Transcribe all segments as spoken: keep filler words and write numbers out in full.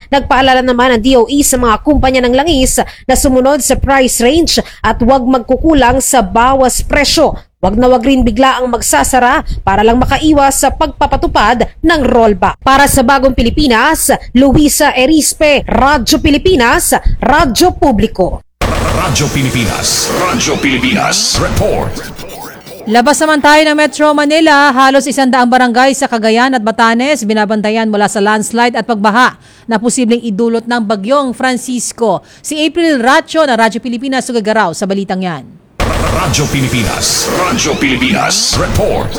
Nagpaalala naman ang D O E sa mga kumpanya ng langis na sumunod sa price range at huwag magkukulang sa bawas presyo. Wag na wag rin bigla ang magsasara para lang makaiwas sa pagpapatupad ng rollback. Para sa Bagong Pilipinas, Luisa Erispe, Radyo Pilipinas, Radyo Publiko. Radyo Pilipinas, Radyo Pilipinas, report. Labas naman tayo ng Metro Manila, halos isandaang barangay sa Cagayan at Batanes binabantayan mula sa landslide at pagbaha na posibleng idulot ng bagyong Francisco. Si April Racho na Radyo Pilipinas sugagaraw sa balitang yan. Radyo Pilipinas, Radyo Pilipinas, report.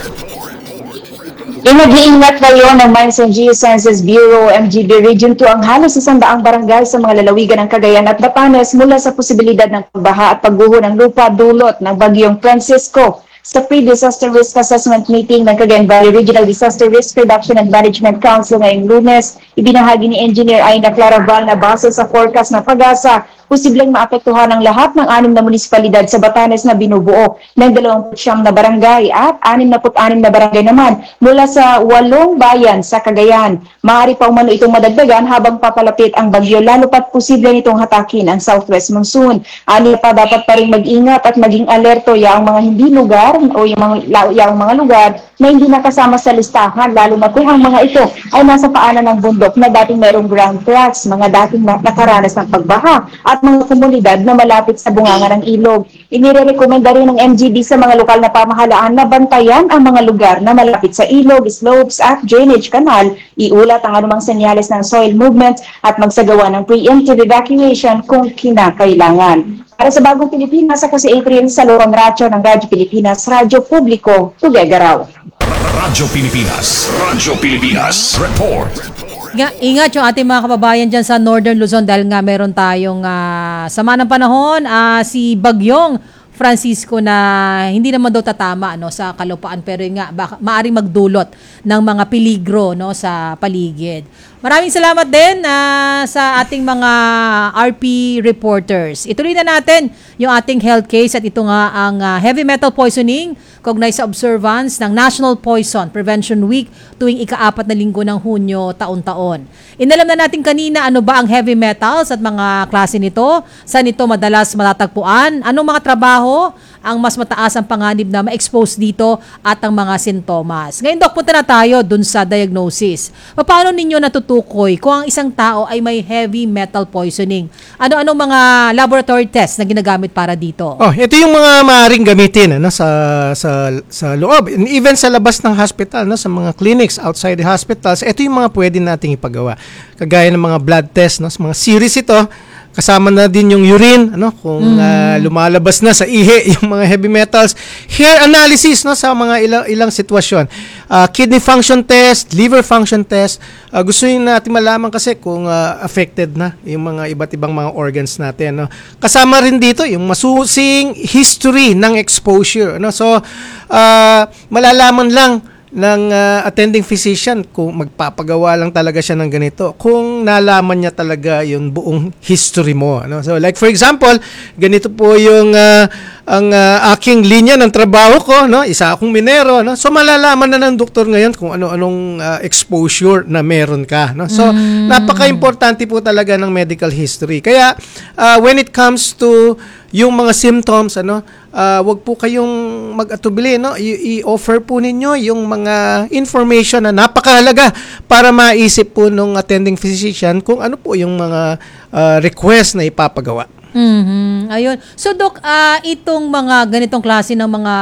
Inag-iingat ngayon ng Mines and Geosciences Bureau M G B Region two ang halos isandaang barangay sa mga lalawigan ng Cagayan at Batanes mula sa posibilidad ng pagbaha at pagguho ng lupa dulot ng bagyong Francisco. Sa pre-disaster risk assessment meeting ng Cagayan Valley Regional Disaster Risk Reduction and Management Council ngayong Lunes, ibinahagi ni Engineer Aina Claraval na base sa forecast ng Pag-asa, posibleng maapektuhan ang lahat ng anim na munisipalidad sa Batanes na binubuo ng dalawampu't siyam na barangay at anim na anim na barangay naman mula sa walong bayan sa Cagayan. Maaari pa umano itong madagdagan habang papalapit ang bagyo, lalo pat posible nitong hatakin ang southwest monsoon. Ani pa dapat pa rin mag-ingat at maging alerto yaong mga hindi lugar o yung mga, yung mga lugar na hindi nakasama sa listahan, lalo na kung ang mga ito ay nasa paanan ng bundok na dating mayroong ground cracks, mga dating nakaranas ng pagbaha at mga komunidad na malapit sa bunganga ng ilog. Inirekomenda rin ng M G B sa mga lokal na pamahalaan na bantayan ang mga lugar na malapit sa ilog, slopes at drainage canal, iulat ang anumang senyales ng soil movement at magsagawa ng preemptive evacuation kung kinakailangan. Para sa Bagong Pilipinas, ako si April Salorong Racho ng Radyo Pilipinas, Radyo Publiko, Tuguegarao. Radyo Pilipinas, Radyo Pilipinas, report. Nga, ingat yung ating mga kababayan dyan sa Northern Luzon dahil nga meron tayong uh, sama ng panahon, uh, si Bagyong Francisco na hindi naman daw tatama no, sa kalupaan pero yun nga baka, maaring magdulot ng mga peligro no, sa paligid. Maraming salamat din uh, sa ating mga R P reporters. Ituloy na natin yung ating health case at ito nga ang uh, heavy metal poisoning kaugnay sa observance ng National Poison Prevention Week tuwing ika-apat na linggo ng Hunyo taon-taon. Inalam na natin kanina ano ba ang heavy metals at mga klase nito, saan ito madalas matatagpuan, anong mga trabaho ang mas mataas ang panganib na ma-expose dito at ang mga sintomas. Ngayon, Dok, punta na tayo dun sa diagnosis. Paano ninyo natutukoy kung ang isang tao ay may heavy metal poisoning? Ano-ano mga laboratory tests na ginagamit para dito? Oh, ito yung mga maaaring gamitin ano, sa, sa, sa loob. And even sa labas ng hospital, no, sa mga clinics outside the hospitals, ito yung mga pwede nating ipagawa. Kagaya ng mga blood test, no, sa mga series ito, kasama na din yung urine, ano, kung mm. uh, lumalabas na sa ihi yung mga heavy metals. Hair analysis, no, sa mga ilang, ilang sitwasyon. Uh, kidney function test, liver function test. Uh, gusto yun natin malaman kasi kung uh, affected na yung mga iba't ibang mga organs natin. No. Kasama rin dito yung masusing history ng exposure. No. So, uh, malalaman lang ng uh, attending physician kung magpapagawa lang talaga siya ng ganito kung nalaman niya talaga yung buong history mo, ano? So like for example, ganito po yung uh, ang uh, aking linya ng trabaho ko, no? Isa akong minero, no? So malalaman na ng doktor ngayon kung ano-anong uh, exposure na meron ka, no? So mm. napaka-importante po talaga ng medical history. Kaya uh, when it comes to yung mga symptoms, ano, uh, wag po kayong mag-atubili, no? I- i-offer po ninyo yung mga information na napakahalaga para maisip po nung attending physician kung ano po yung mga uh, request na ipapagawa. Mm-hmm. Ayun. So, Doc, uh, itong mga ganitong klase ng mga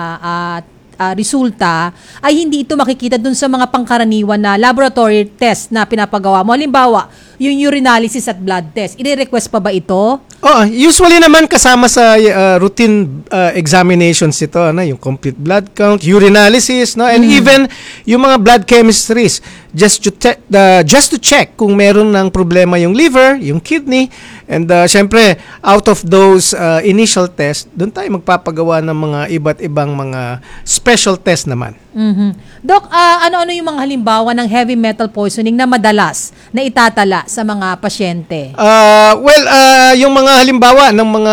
uh, uh, resulta ay hindi ito makikita dun sa mga pangkaraniwan na laboratory test na pinapagawa mo. Halimbawa, yung urinalysis at blood test. I-request pa ba ito? Oh, usually naman kasama sa uh, routine uh, examinations ito, ano, yung complete blood count, urinalysis, no, and mm. even yung mga blood chemistries just to te- uh, just to check kung meron ng problema yung liver, yung kidney, and uh, syempre out of those uh, initial tests, doon tayo magpapagawa ng mga iba't ibang mga special test naman. Mm-hmm. Doc, uh, ano-ano yung mga halimbawa ng heavy metal poisoning na madalas na itatala sa mga pasyente? Uh, well, uh, yung mga halimbawa ng mga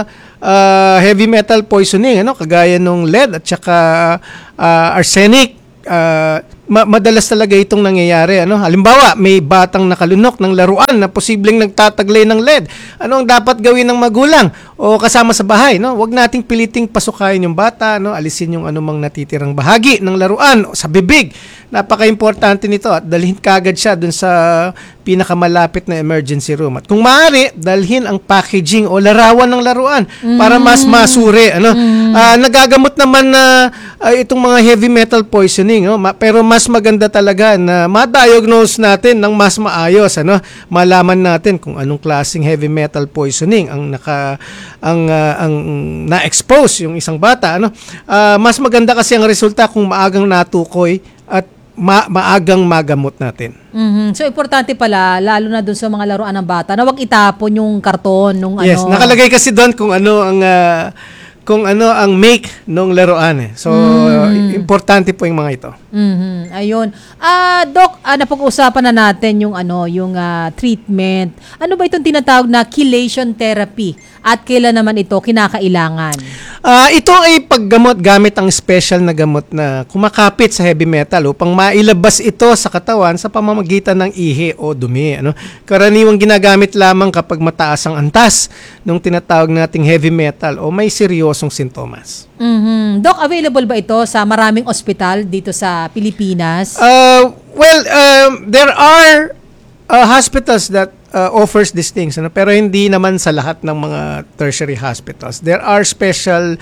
uh, heavy metal poisoning, ano, kagaya ng lead at saka uh, arsenic, uh, ma- madalas talaga itong nangyayari. Ano? Halimbawa, may batang nakalunok ng laruan na posibleng nagtataglay ng lead. Ano ang dapat gawin ng magulang o kasama sa bahay? No? Huwag nating piliting pasukayin yung bata, no? Alisin yung anumang natitirang bahagi ng laruan o sa bibig. Napaka-importante nito at dalhin kagad siya dun sa pinakamalapit na emergency room. At kung maaari, dalhin ang packaging o larawan ng laruan para mas masuri. Ano? Ah, nagagamot naman na ah, itong mga heavy metal poisoning, no? Ma- pero mas maganda talaga na ma-diagnose natin ng mas maayos, ano? Malaman natin kung anong klaseng heavy metal poisoning ang naka ang ah, ang na-expose yung isang bata, ano? Ah, mas maganda kasi ang resulta kung maagang natukoy at ma- maagang magamot natin. Mhm. So, importante pala, lalo na dun sa mga laruan ng bata, na wag itapon yung karton nung Yes, ano. nakalagay kasi doon kung ano ang ah, kung ano ang make ng laruan eh. So, importante po yung mga ito. Mhm. Ayun. Ah, Doc, ah, napag-usapan na natin yung ano, yung ah, treatment. Ano ba itong tinatawag na chelation therapy? At kailan naman ito kinakailangan? Ah, ito ay paggamot gamit ang special na gamot na kumakapit sa heavy metal upang mailabas ito sa katawan sa pamamagitan ng ihi o dumi. Ano? Karaniwang ginagamit lamang kapag mataas ang antas ng tinatawag nating heavy metal o may seryosong sintomas. Mhm. Doc, available ba ito sa maraming ospital dito sa Pilipinas? Uh, well, um, there are uh, hospitals that uh, offers these things, ano? Pero hindi naman sa lahat ng mga tertiary hospitals. There are special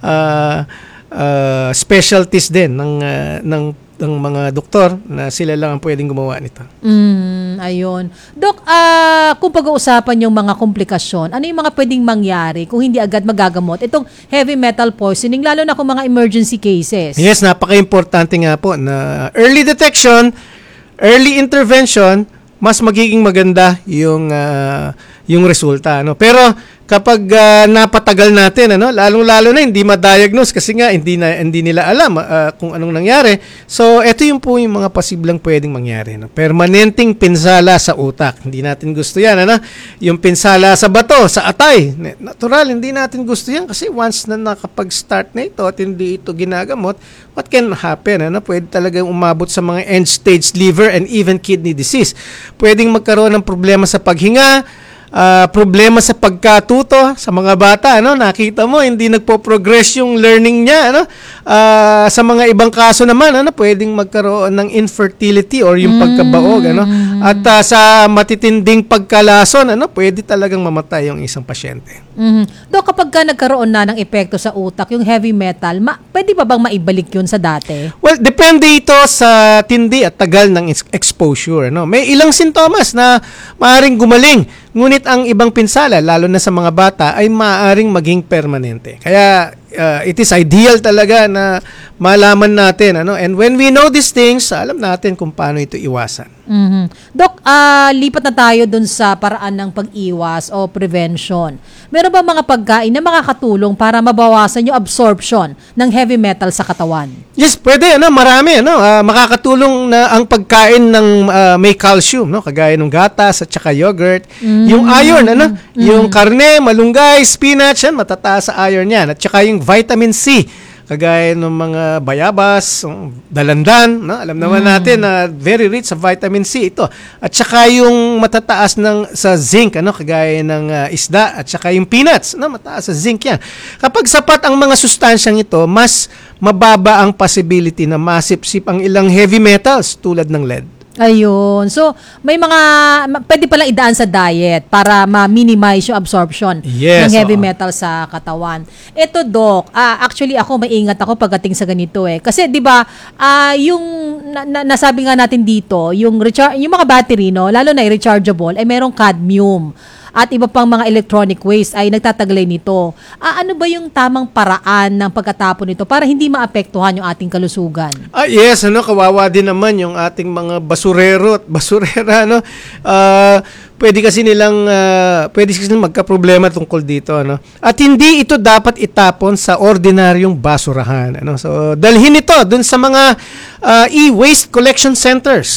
uh, uh, specialties din ng uh, ng ng mga doktor na sila lang ang pwedeng gumawa nito. Mm, ayun. Doc, ah, kung pag-uusapan yung mga komplikasyon, ano yung mga pwedeng mangyari kung hindi agad magagamot itong heavy metal poisoning, lalo na kung mga emergency cases? Yes, napaka-importante nga po na early detection, early intervention, mas magiging maganda yung uh, yung resulta, ano. Pero kapag uh, napatagal natin, ano, lalong-lalo na hindi ma-diagnose kasi nga hindi na hindi nila alam uh, kung anong nangyari. So, ito yung po yung mga posibleng pwedeng mangyari, no. Permanenteng pinsala sa utak. Hindi natin gusto 'yan, ano. Yung pinsala sa bato, sa atay. Natural, hindi natin gusto 'yan kasi once na nakapag-start na ito at hindi ito ginagamot, what can happen, ano? Pwede talagang umabot sa mga end-stage liver and even kidney disease. Pwedeng magkaroon ng problema sa paghinga, Uh, problema sa pagkatuto sa mga bata, ano, nakita mo hindi nagpo-progress yung learning niya, ano. Uh, sa mga ibang kaso naman, ano, pwedeng magkaroon ng infertility or yung pagkabaog, ano. At uh, sa matitinding pagkalason, ano, pwede talagang mamatay yung isang pasyente. Mhm. Doc, kapag ka nagkaroon na ng epekto sa utak, yung heavy metal, ma- pwede pa bang maibalik yun sa dati? Well, depende ito sa tindi at tagal ng ex- exposure, no. May ilang sintomas na maaaring gumaling, ngunit ang ibang pinsala, lalo na sa mga bata, ay maaaring maging permanente. Kaya uh, it is ideal talaga na malaman natin, ano. And when we know these things, alam natin kung paano ito iwasan. Mhm. Doc, ah, lipat na tayo dun sa paraan ng pag-iwas o prevention. Meron ba mga pagkain na makakatulong para mabawasan yung absorption ng heavy metal sa katawan? Yes, pwede, ano, marami, ano, ah, makakatulong na ang pagkain ng ah, may calcium, no, kagaya ng gatas at saka yogurt. Yung iron, ano, yung karne, malunggay, spinach, yan, matataas sa iron yan. At saka yung vitamin C, kagaya ng mga bayabas, um, dalandan, no? Alam naman natin na very rich sa vitamin C ito. At saka yung matataas ng sa zinc, ano, kagaya ng uh, isda, at saka yung peanuts, no, mataas sa zinc yan. Kapag sapat ang mga sustansyang ito, mas mababa ang possibility na masipsip ang ilang heavy metals tulad ng lead. Ayun. So, may mga, ma- pwede palang idaan sa diet para ma-minimize yung absorption Yes, ng heavy oo. metal sa katawan. Ito, Doc, ah, actually ako, maingat ako pagdating sa ganito eh. Kasi, di ba, ah, yung, na, na- nasabi nga natin dito, yung, recharge, yung mga battery, no, lalo na yung rechargeable, ay merong cadmium at iba pang mga electronic waste ay nagtataglay nito. Ah, ano ba yung tamang paraan ng pagkatapon nito para hindi maapektuhan yung ating kalusugan? Ah, yes, ano, kawawa din naman yung ating mga basurero at basurera, no. Ah, pwede kasi nilang ah, pwede kasi nilang magka-problema tungkol dito, ano. At hindi ito dapat itapon sa ordinaryong basurahan, ano. So, dalhin ito dun sa mga ah, e-waste collection centers.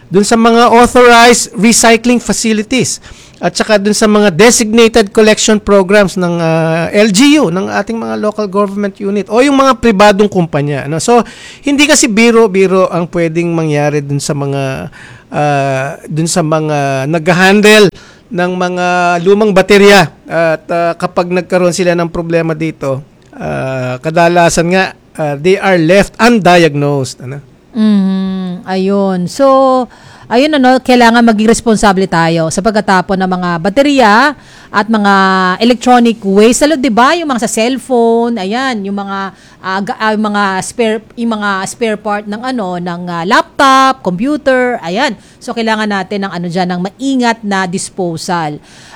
dun sa mga authorized recycling facilities at saka dun sa mga designated collection programs ng uh, L G U, ng ating mga local government unit o yung mga pribadong kumpanya. Ano? So, hindi kasi biro-biro ang pwedeng mangyari dun sa mga uh, dun sa mga nag-handle ng mga lumang baterya. At uh, kapag nagkaroon sila ng problema dito, uh, kadalasan nga, uh, they are left undiagnosed. Ano? Mhm. Ayun. So, ayun ano, kailangan maging responsable tayo sa pagkatapon ng mga baterya at mga electronic waste. Lalo, 'di ba? Yung mga sa cellphone, ayan, yung mga uh, ga- uh, mga spare yung mga spare part ng ano, ng uh, laptop, computer, ayan. So kailangan natin ng ano diyan, ng maingat na disposal.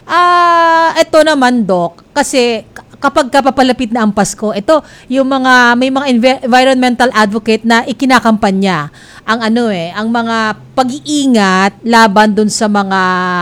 Ah, uh, ito naman, Doc, kasi kapag kapapalapit na ang Pasko, ito, yung mga, may mga env- environmental advocate na ikinakampanya ang ano eh, ang mga pag-iingat laban dun sa mga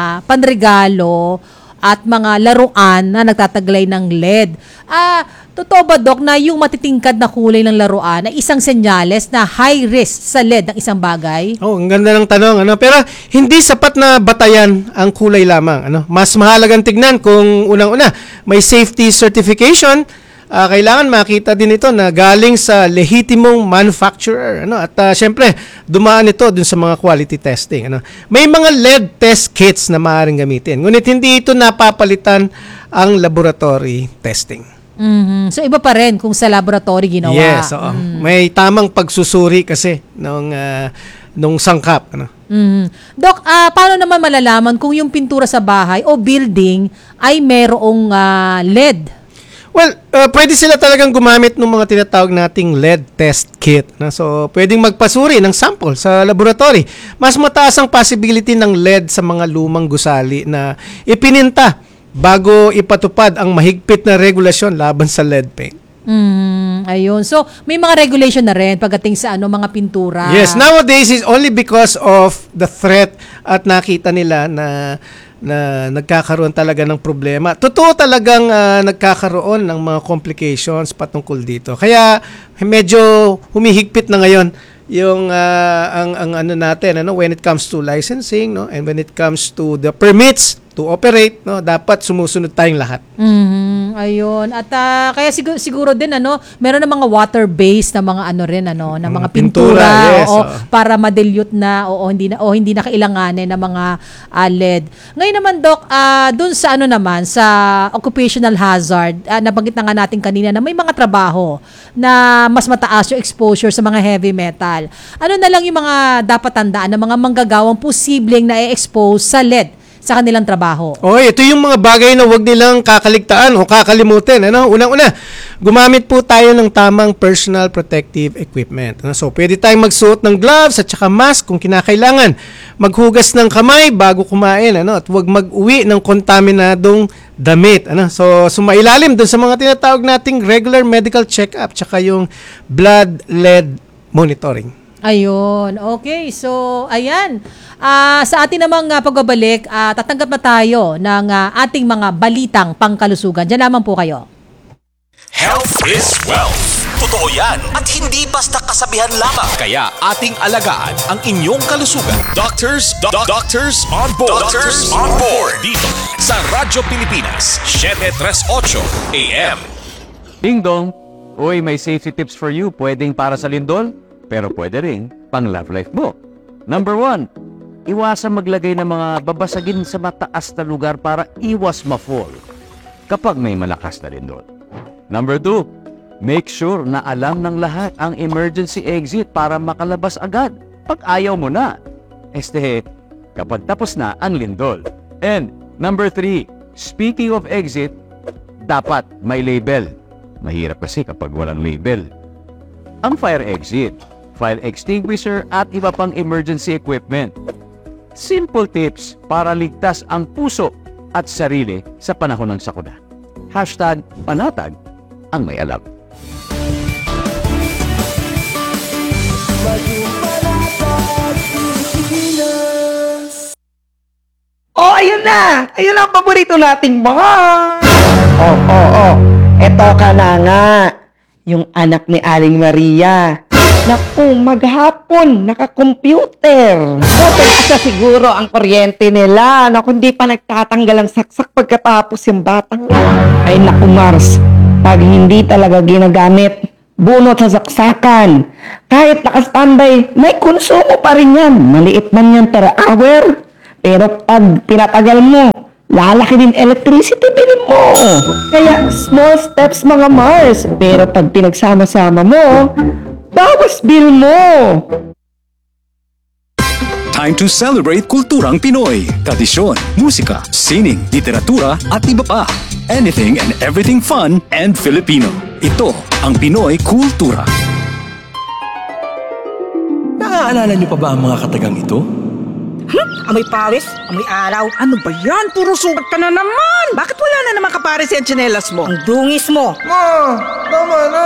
panregalo at mga laruan na nagtataglay ng L E D. Ah, totoo ba, Doc, na yung matitingkad na kulay ng laruan ay isang senyales na high risk sa L E D ng isang bagay? Oh, ang ganda ng tanong, ano? Pero hindi sapat na batayan ang kulay lamang, ano? Mas mahalagang tignan kung unang-una may safety certification. Uh, kailangan makita din ito na galing sa lehitimong manufacturer, ano? At uh, syempre, dumaan ito dun sa mga quality testing, ano? May mga L E D test kits na maaaring gamitin. Ngunit hindi ito napapalitan ang laboratory testing. Mhm. So iba pa rin kung sa laboratory ginawa. Yes, oo. Mm. May tamang pagsusuri kasi nung uh, nung sangkap, ano. Mhm. Doc, ah, paano naman malalaman kung yung pintura sa bahay o building ay merong ah, L E D? Well, uh, pwede sila talagang gumamit ng mga tinatawag nating L E D test kit. Na? So, pwedeng magpasuri ng sample sa laboratory. Mas mataas ang possibility ng L E D sa mga lumang gusali na ipininta bago ipatupad ang mahigpit na regulasyon laban sa L E D paint. Mm, ayun. So, may mga regulation na rin pagdating sa ano mga pintura. Yes, nowadays is only because of the threat at nakita nila na na nagkakaroon talaga ng problema. Totoo talagang uh, nagkakaroon ng mga complications patungkol dito. Kaya medyo humihigpit na ngayon yung uh, ang ang ano natin, ano, when it comes to licensing, no, and when it comes to the permits to operate, no, dapat sumusunod tayong lahat. Mhm, ayun. At ah, kaya siguro, siguro din ano, meron na mga water-based na mga ano rin ano, na mga, Mga pintura, pintura, yes, oo, oo. para ma-dilute na o hindi na o hindi na kailanganin ng mga ah, L E D. Ngayon naman, Doc, ah dun sa ano naman sa occupational hazard, ah, nabanggit na nga natin kanina na may mga trabaho na mas mataas yung exposure sa mga heavy metal. Ano na lang yung mga dapat tandaan ng mga manggagawang posibleng na i-expose sa L E D sa kanilang trabaho? Oh, ito yung mga bagay na wag nilang kakaligtaan o kakalimutin. Ano? Unang-una, gumamit po tayo ng tamang personal protective equipment. Ano? So, pwede tayong magsuot ng gloves at saka mask kung kinakailangan. Maghugas ng kamay bago kumain. Ano? At wag mag-uwi ng kontaminadong damit. Ano? So, sumailalim dun sa mga tinatawag nating regular medical check-up tsaka yung blood lead monitoring. Ayun. Okay. So, ayan. Ah, sa ating namang uh, pagbabalik, ah, tatanggap na tayo ng ah, ating mga balitang pangkalusugan. Diyan lamang po kayo. Health is wealth. Totoo yan. At hindi basta kasabihan lamang. Kaya ating alagaan ang inyong kalusugan. Doctors, do- doctors on board. Doctors on board. Dito sa Radyo Pilipinas, seven thirty-eight A M. Ding dong! Uy, may safety tips for you. Pwedeng para sa lindol, pero pwede rin pang love life mo. Number one, iwasan maglagay ng mga babasagin sa mataas na lugar para iwas ma-fall kapag may malakas na lindol. Number two, make sure na alam ng lahat ang emergency exit para makalabas agad pag ayaw mo na. Este, kapag tapos na ang lindol. And number three, speaking of exit, dapat may label. Mahirap kasi kapag walang label. Ang fire exit, fire extinguisher at iba pang emergency equipment. Simple tips para ligtas ang puso at sarili sa panahon ng sakuna. Hashtag panatag ang may alam. Oh, ayun na! Ayun ang paborito nating mga... Oh, oh, oh. Eto ka na nga. Yung anak ni Aling Maria. Naku, maghapon, naka-computer. Puti asa siguro ang kuryente nila. Naku, hindi pa nagtatanggal ang saksak pagkatapos yung batang. Ay naku, Mars. Pag hindi talaga ginagamit, bunot sa saksakan. Kahit naka-standby, may konsumo pa rin yan. Maliit man yan per hour. Pero pag pinatagal mo, lalaki din electricity bill mo. Kaya small steps mga Mars. Pero pag pinagsama-sama mo, bawas bill mo. Time to celebrate kulturang Pinoy. Tradisyon, musika, sining, literatura at iba pa. Anything and everything fun and Filipino. Ito ang Pinoy Kultura. Naaalala niyo pa ba ang mga katagang ito? Hmm? Amoy pawis? Amoy araw? Ano ba yan? Puro sugat ka na naman! Bakit wala na naman kapares yung tsinelas mo? Ang dungis mo! Ma! Tama na!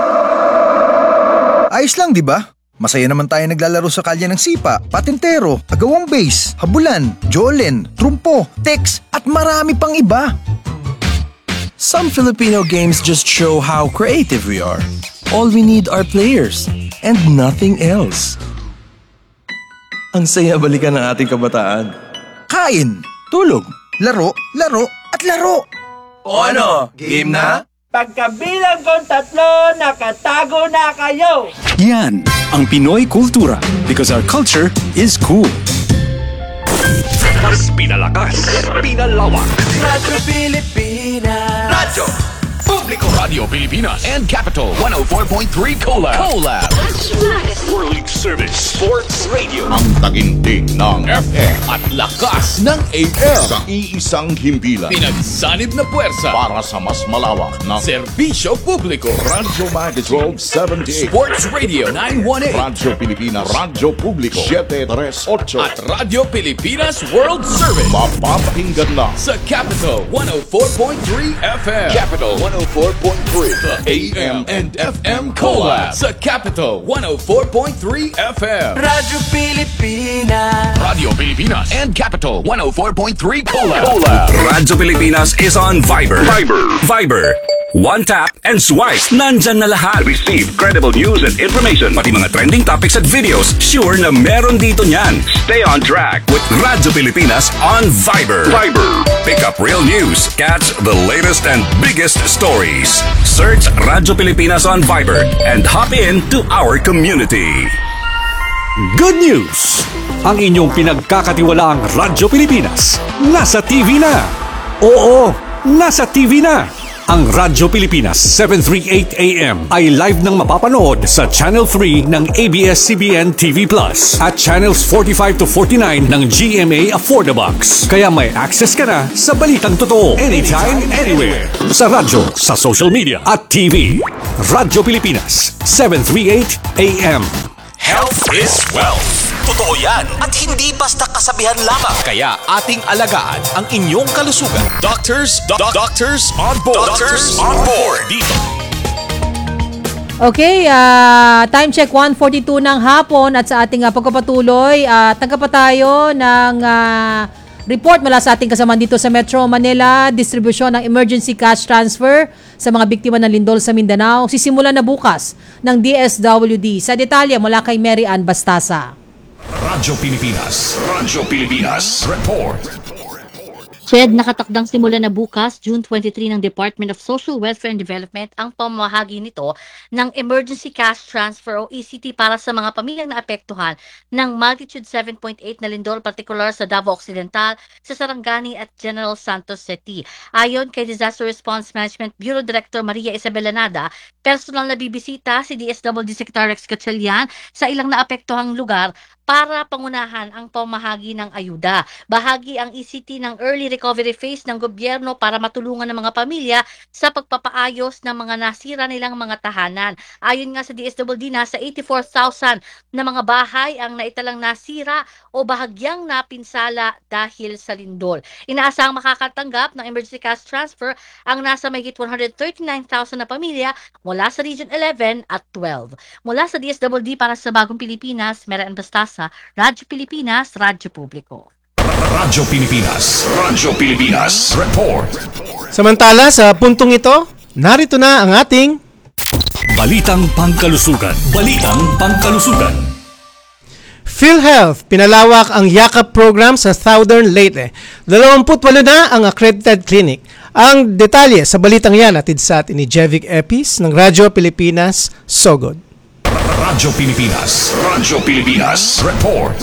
Ayos lang, di ba? Masaya naman tayo naglalaro sa kalye ng sipa, patintero, agawang base, habulan, jolen, trumpo, tex, at marami pang iba. Some Filipino games just show how creative we are. All we need are players and nothing else. Ang saya balikan ng ating kabataan. Kain, Tulog. laro, laro, at laro. O ano? Game na? Pagkabilang kong tatlo, nakatago na kayo! Yan ang Pinoy Kultura because our culture is cool. Mas pinalakas, pinalawak. Radyo Pilipinas! Radyo Publiko, Radio Pilipinas and Capital one oh four point three Collab. Collab. World Service Sports Radio. Ang taginting ng F M at lakas ng A M. sa iisang himpilan Pinagsanib na puwersa. para sa mas malawak na Serbisyo Publiko. Radyo Magazine twelve seventy-eight, Sports Radio nine one eight. Radyo Pilipinas, Radyo Publiko seven thirty-eight, At Radio Pilipinas World Service. mapapakinggan lang Sa Capital one oh four point three F M. Capital one oh four point three. The A M and F M Collab. Sa Capital one oh four point three F M. Radyo Pilipinas! Radio Pilipinas and Capital one oh four point three Collab. Collab. Radyo Pilipinas is on Viber. Viber. Viber. One tap and swipe. Nandyan na lahat. Receive credible news and information. Pati mga trending topics at videos. Sure na meron dito niyan. Stay on track with Radyo Pilipinas on Viber. Viber. Pick up real news. Catch the latest and biggest stories. Search Radyo Pilipinas on Viber and hop in to our community. Good news! Ang inyong pinagkakatiwalaang Radyo Pilipinas nasa T V na. Oo, nasa T V na. Ang Radyo Pilipinas seven thirty-eight A M ay live nang mapapanood sa Channel three ng A B S C B N T V Plus at Channels forty-five to forty-nine ng G M A Affordabox. Kaya may access ka na sa balitang totoo anytime, anywhere. Sa radyo, sa social media at T V. Radyo Pilipinas seven thirty-eight A M. Health is wealth. Totoo yan at hindi basta kasabihan lamang. Kaya ating alagaan ang inyong kalusugan. Doctors, do- doctors on board. Doctors on board. Dito. Okay, ah, time check one forty-two ng hapon at sa ating uh, pagpapatuloy, uh, tanggap pa tayo ng ah, report mula sa ating kasama dito sa Metro Manila, distribusyon ng emergency cash transfer sa mga biktima ng lindol sa Mindanao. Sisimula na bukas ng D S W D. Sa detalye mula kay Mary Ann Bastasa. Radyo Pilipinas. Radyo Pilipinas. Report. Fred, nakatakdang simula na bukas, June twenty-three ng Department of Social Welfare and Development ang pamamahagi nito ng Emergency Cash Transfer o E C T para sa mga pamilyang naapektuhan ng magnitude seven point eight na lindol, particular sa Davao Occidental, sa Sarangani at General Santos City. Ayon kay Disaster Response Management Bureau Director Maria Isabel Lanada, personal na bibisita si D S W D Secretary Rex Gatchalian sa ilang naapektuhang lugar para pangunahan ang pamahagi ng ayuda. Bahagi ang E C T ng early recovery phase ng gobyerno para matulungan ng mga pamilya sa pagpapaayos ng mga nasira nilang mga tahanan. Ayon nga sa D S W D, nasa eighty-four thousand na mga bahay ang naitalang nasira o bahagyang napinsala dahil sa lindol. Inaasahang makakatanggap ng emergency cash transfer ang nasa mahigit one hundred thirty-nine thousand na pamilya mula sa Region eleven at twelve. Mula sa D S W D para sa Bagong Pilipinas, Mary Ann Bastasa, Radyo Pilipinas, Radyo Publiko. Radyo Pilipinas. Radyo Pilipinas. Report. Samantala sa puntong ito, narito na ang ating Balitang Pangkalusugan. Balitang Pangkalusugan. PhilHealth, pinalawak ang Yakap program sa Southern Leyte. twenty-eight na ang accredited clinic. Ang detalye sa balitang yan atid sa atin ni Jevic Epis ng Radyo Pilipinas, Sogod. Radyo Pilipinas. Radyo Pilipinas. Report.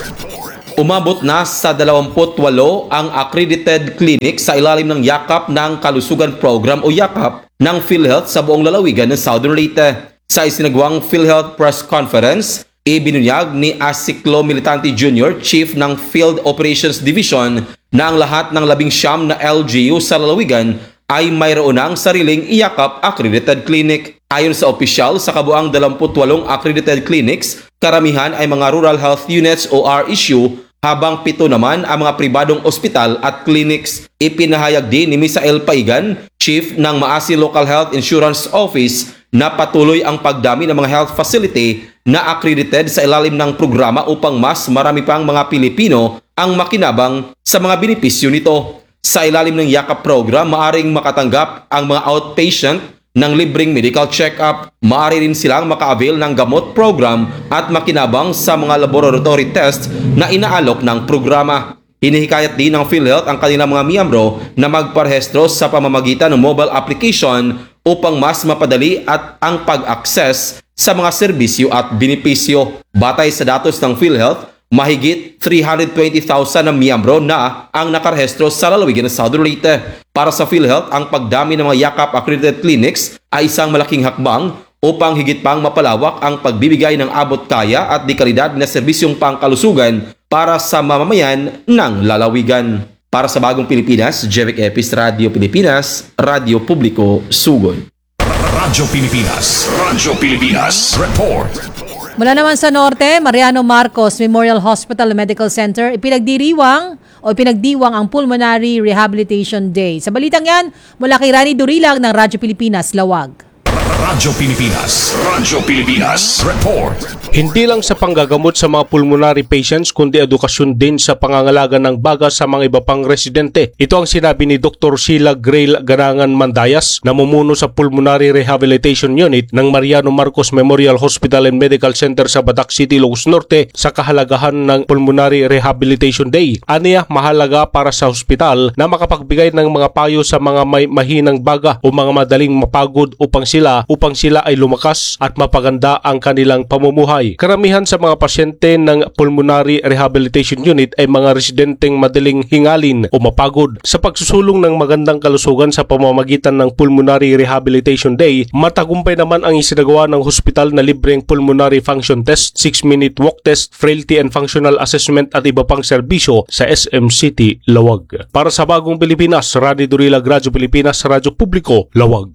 Umabot na sa twenty-eight ang accredited clinic sa ilalim ng Yakap ng Kalusugan Program o Yakap ng PhilHealth sa buong lalawigan ng Southern Leyte. Sa isinagawang PhilHealth Press Conference, ibinunyag ni Asiclo Militante Junior, Chief ng Field Operations Division, na ang lahat ng labing siyam na L G U sa lalawigan ay mayroon ng sariling Yakap Accredited Clinic. Ayon sa opisyal, sa kabuang twenty-eight accredited clinics, karamihan ay mga rural health units o R S U, habang pito naman ang mga pribadong ospital at clinics. Ipinahayag din ni Misael Paigan, Chief ng Maasi Local Health Insurance Office, na patuloy ang pagdami ng mga health facility na accredited sa ilalim ng programa upang mas marami pang mga Pilipino ang makinabang sa mga benepisyo nito. Sa ilalim ng Yakap program, maaring makatanggap ang mga outpatient ng libreng medical check-up. Maaari rin silang maka-avail ng gamot program at makinabang sa mga laboratory test na inaalok ng programa. Hinihikayat din ng PhilHealth ang kanilang mga miyembro na magparehistro sa pamamagitan ng mobile application upang mas mapadali at ang pag-access sa mga serbisyo at benepisyo. Batay sa datos ng PhilHealth, mahigit three hundred twenty thousand na miyembro na ang nakarehistro sa lalawigan ng Southern Leyte. Para sa PhilHealth, ang pagdami ng mga Yakap accredited clinics ay isang malaking hakbang upang higit pang mapalawak ang pagbibigay ng abot kaya at dekalidad na serbisyong pangkalusugan para sa mamamayan ng lalawigan. Para sa Bagong Pilipinas, Jevic Epis, Radyo Pilipinas, Radyo Publiko, Sugod. Radyo Pilipinas. Radyo Pilipinas. Report. Mula naman sa Norte, Mariano Marcos Memorial Hospital Medical Center, ipinagdiriwang o ipinagdiwang ang Pulmonary Rehabilitation Day. Sa balitang yan, mula kay Rani Durilag ng Radyo Pilipinas, Lawag. Radyo Pilipinas. Radyo Pilipinas. Report. Hindi lang sa panggagamot sa mga pulmonary patients kundi edukasyon din sa pangangalaga ng baga sa mga iba pang residente. Ito ang sinabi ni Doctor Sheila Grail Garangan Mandayas, namumuno sa Pulmonary Rehabilitation Unit ng Mariano Marcos Memorial Hospital and Medical Center sa Batac City, Ilocos Norte sa kahalagahan ng Pulmonary Rehabilitation Day. Aniya, mahalaga para sa hospital na makapagbigay ng mga payo sa mga may mahinang baga o mga madaling mapagod upang sila upang sila ay lumakas at mapaganda ang kanilang pamumuhay. Karamihan sa mga pasyente ng Pulmonary Rehabilitation Unit ay mga residenteng madaling hingalin o mapagod. Sa pagsusulong ng magandang kalusugan sa pamamagitan ng Pulmonary Rehabilitation Day, matagumpay naman ang isinagawa ng hospital na libreng pulmonary function test, six minute walk test, frailty and functional assessment at iba pang serbisyo sa S M City, Lawag. Para sa Bagong Pilipinas, Rani Durilag, Radyo Pilipinas, Radyo Publiko, Lawag.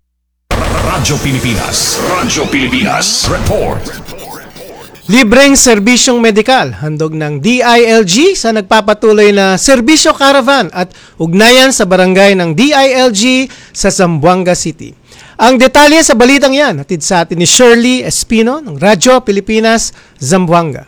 Radyo Pilipinas. Radyo Pilipinas. Report. Libreng serbisyong medikal, handog ng D I L G sa nagpapatuloy na serbisyo caravan at ugnayan sa barangay ng D I L G sa Zamboanga City. Ang detalye sa balitang yan, hatid sa atin ni Shirley Espino ng Radyo Pilipinas, Zamboanga.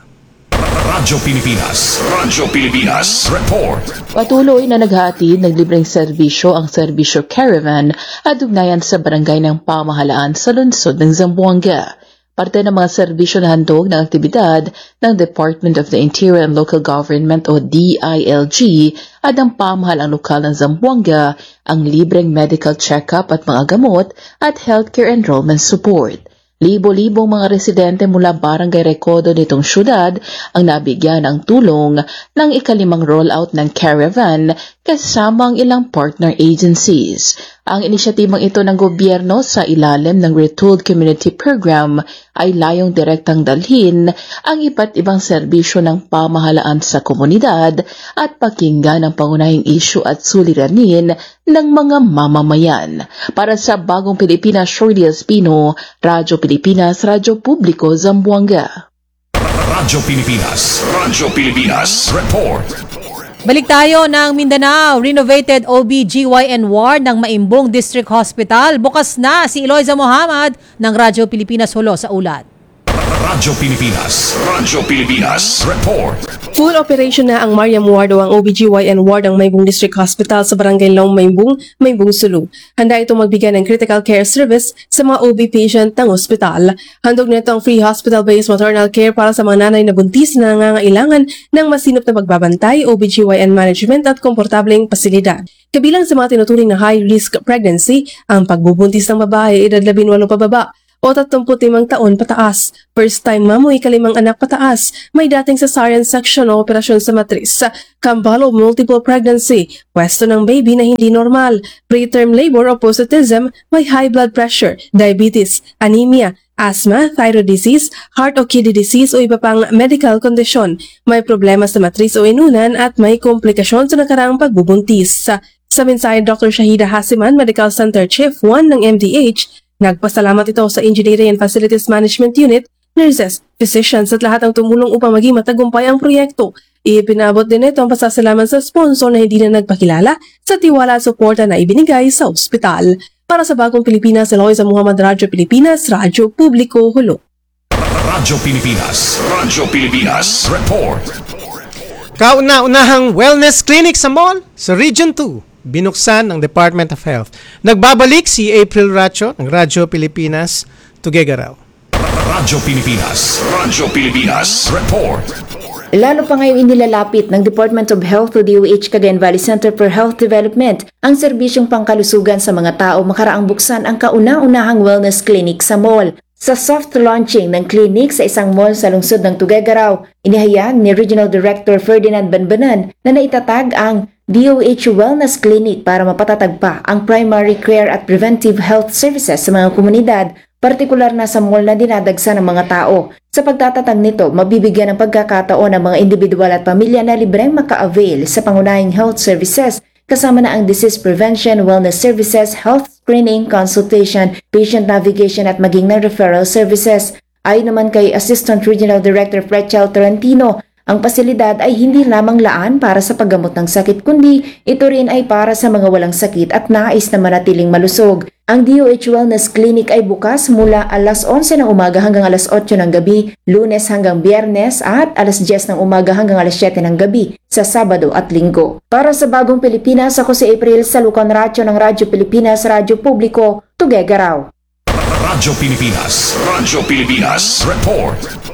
Radyo Pilipinas. Radyo Pilipinas. Report. Patuloy na naghahatid ng libreng serbisyo ang serbisyo caravan at ugnayan sa barangay ng pamahalaan sa lungsod ng Zamboanga. Parte ng mga serbisyo na handog ng aktibidad ng Department of the Interior and Local Government o D I L G at ang pamahalang lokal ng Zamboanga ang libreng medical check-up at mga gamot at healthcare enrollment support. Libo-libong mga residente mula Barangay Recodo nitong syudad ang nabigyan ng tulong ng ikalimang rollout ng caravan kasama ang ilang partner agencies. Ang inisyatibang ito ng gobyerno sa ilalim ng Retooled Community Program ay layong direktang dalhin ang iba't ibang serbisyo ng pamahalaan sa komunidad at pakinggan ang pangunahing isyu at suliranin ng mga mamamayan. Para sa Bagong Pilipinas, Shirley Espino, Radyo Pilipinas, Radyo Publiko, Zamboanga. Radyo Pilipinas. Radyo Pilipinas. Report. Balik tayo ng Mindanao. Renovated O B G Y N ward ng Maimbong District Hospital. Bukas na si Eloisa Mohamad ng Radyo Pilipinas Hulo sa ulat. Radyo Pilipinas. Radyo Pilipinas. Report. Full operation na ang Mariam Ward o ang O B G Y N ward ng Maybung District Hospital sa Barangay Long Maybung, Maybung Sulu. Handa itong magbigay ng critical care service sa mga O B patient ng ospital. Handog nito ang free hospital-based maternal care para sa mga nanay na buntis na nangangailangan ng masinop na pagbabantay, O B G Y N management at komportableng pasilidad. Kabilang sa mga tinuturing na high-risk pregnancy, ang pagbubuntis ng babae edad labing walo pababa o tatlumpu't limang taon pataas. First time mamo, ikalimang anak pataas, may dating cesarean section o operasyon sa matris, kambal o multiple pregnancy, pwesto ng baby na hindi normal, preterm labor o postpartum, may high blood pressure, diabetes, anemia, asthma, thyroid disease, heart o kidney disease o iba pang medical condition, may problema sa matris o inunan at may komplikasyon sa nakaraang pagbubuntis. Sa mensahe, Doctor Shahida Hasiman, Medical Center Chief one ng M D H, nagpasalamat ito sa Engineering and Facilities Management Unit, nurses, physicians at lahat ang tumulong upang maging matagumpay ang proyekto. Ipinabot din ito ang pasasalamat sa sponsor na hindi na nagpakilala sa tiwala at suporta na ibinigay sa ospital. Para sa Bagong Pilipinas, Eloisa Muhammad, Radyo Pilipinas, Radyo Publiko, Hulo. Radyo Pilipinas. Radyo Pilipinas. Report. Kauna-unahang wellness clinic sa mall sa Region two. Binuksan ng Department of Health. Nagbabalik si April Racho ng Radyo Pilipinas, Tuguegarao. Radyo Pilipinas. Radyo Pilipinas. Report. Lalo pa ngayong inilalapit ng Department of Health o D O H Cagayan Valley Center for Health Development ang serbisyong pangkalusugan sa mga tao makaraang buksan ang kauna-unahang wellness clinic sa mall. Sa soft launching ng clinic sa isang mall sa lungsod ng Tuguegarao, inihayag ni Regional Director Ferdinand Banbanan na naitatag ang D O H Wellness Clinic para mapatatag pa ang primary care at preventive health services sa mga komunidad, partikular na sa mall na dinadagsa ng mga tao. Sa pagtatatag nito, mabibigyan ng pagkakataon ng mga individual at pamilya na libreng maka-avail sa pangunahing health services, kasama na ang disease prevention, wellness services, health screening, consultation, patient navigation at maging ng referral services. Ayon naman kay Assistant Regional Director Fretchel Tarantino, ang pasilidad ay hindi lamang laan para sa paggamot ng sakit kundi ito rin ay para sa mga walang sakit at nais na manatiling malusog. Ang D O H Wellness Clinic ay bukas mula alas onse ng umaga hanggang alas otso ng gabi, Lunes hanggang Biyernes at alas diyes ng umaga hanggang alas siyete ng gabi sa Sabado at Linggo. Para sa Bagong Pilipinas, ako si April Salucan Racho ng Radyo Pilipinas, Radyo Publiko, Tuguegarao. Radyo Pilipinas. Radyo Pilipinas. Report.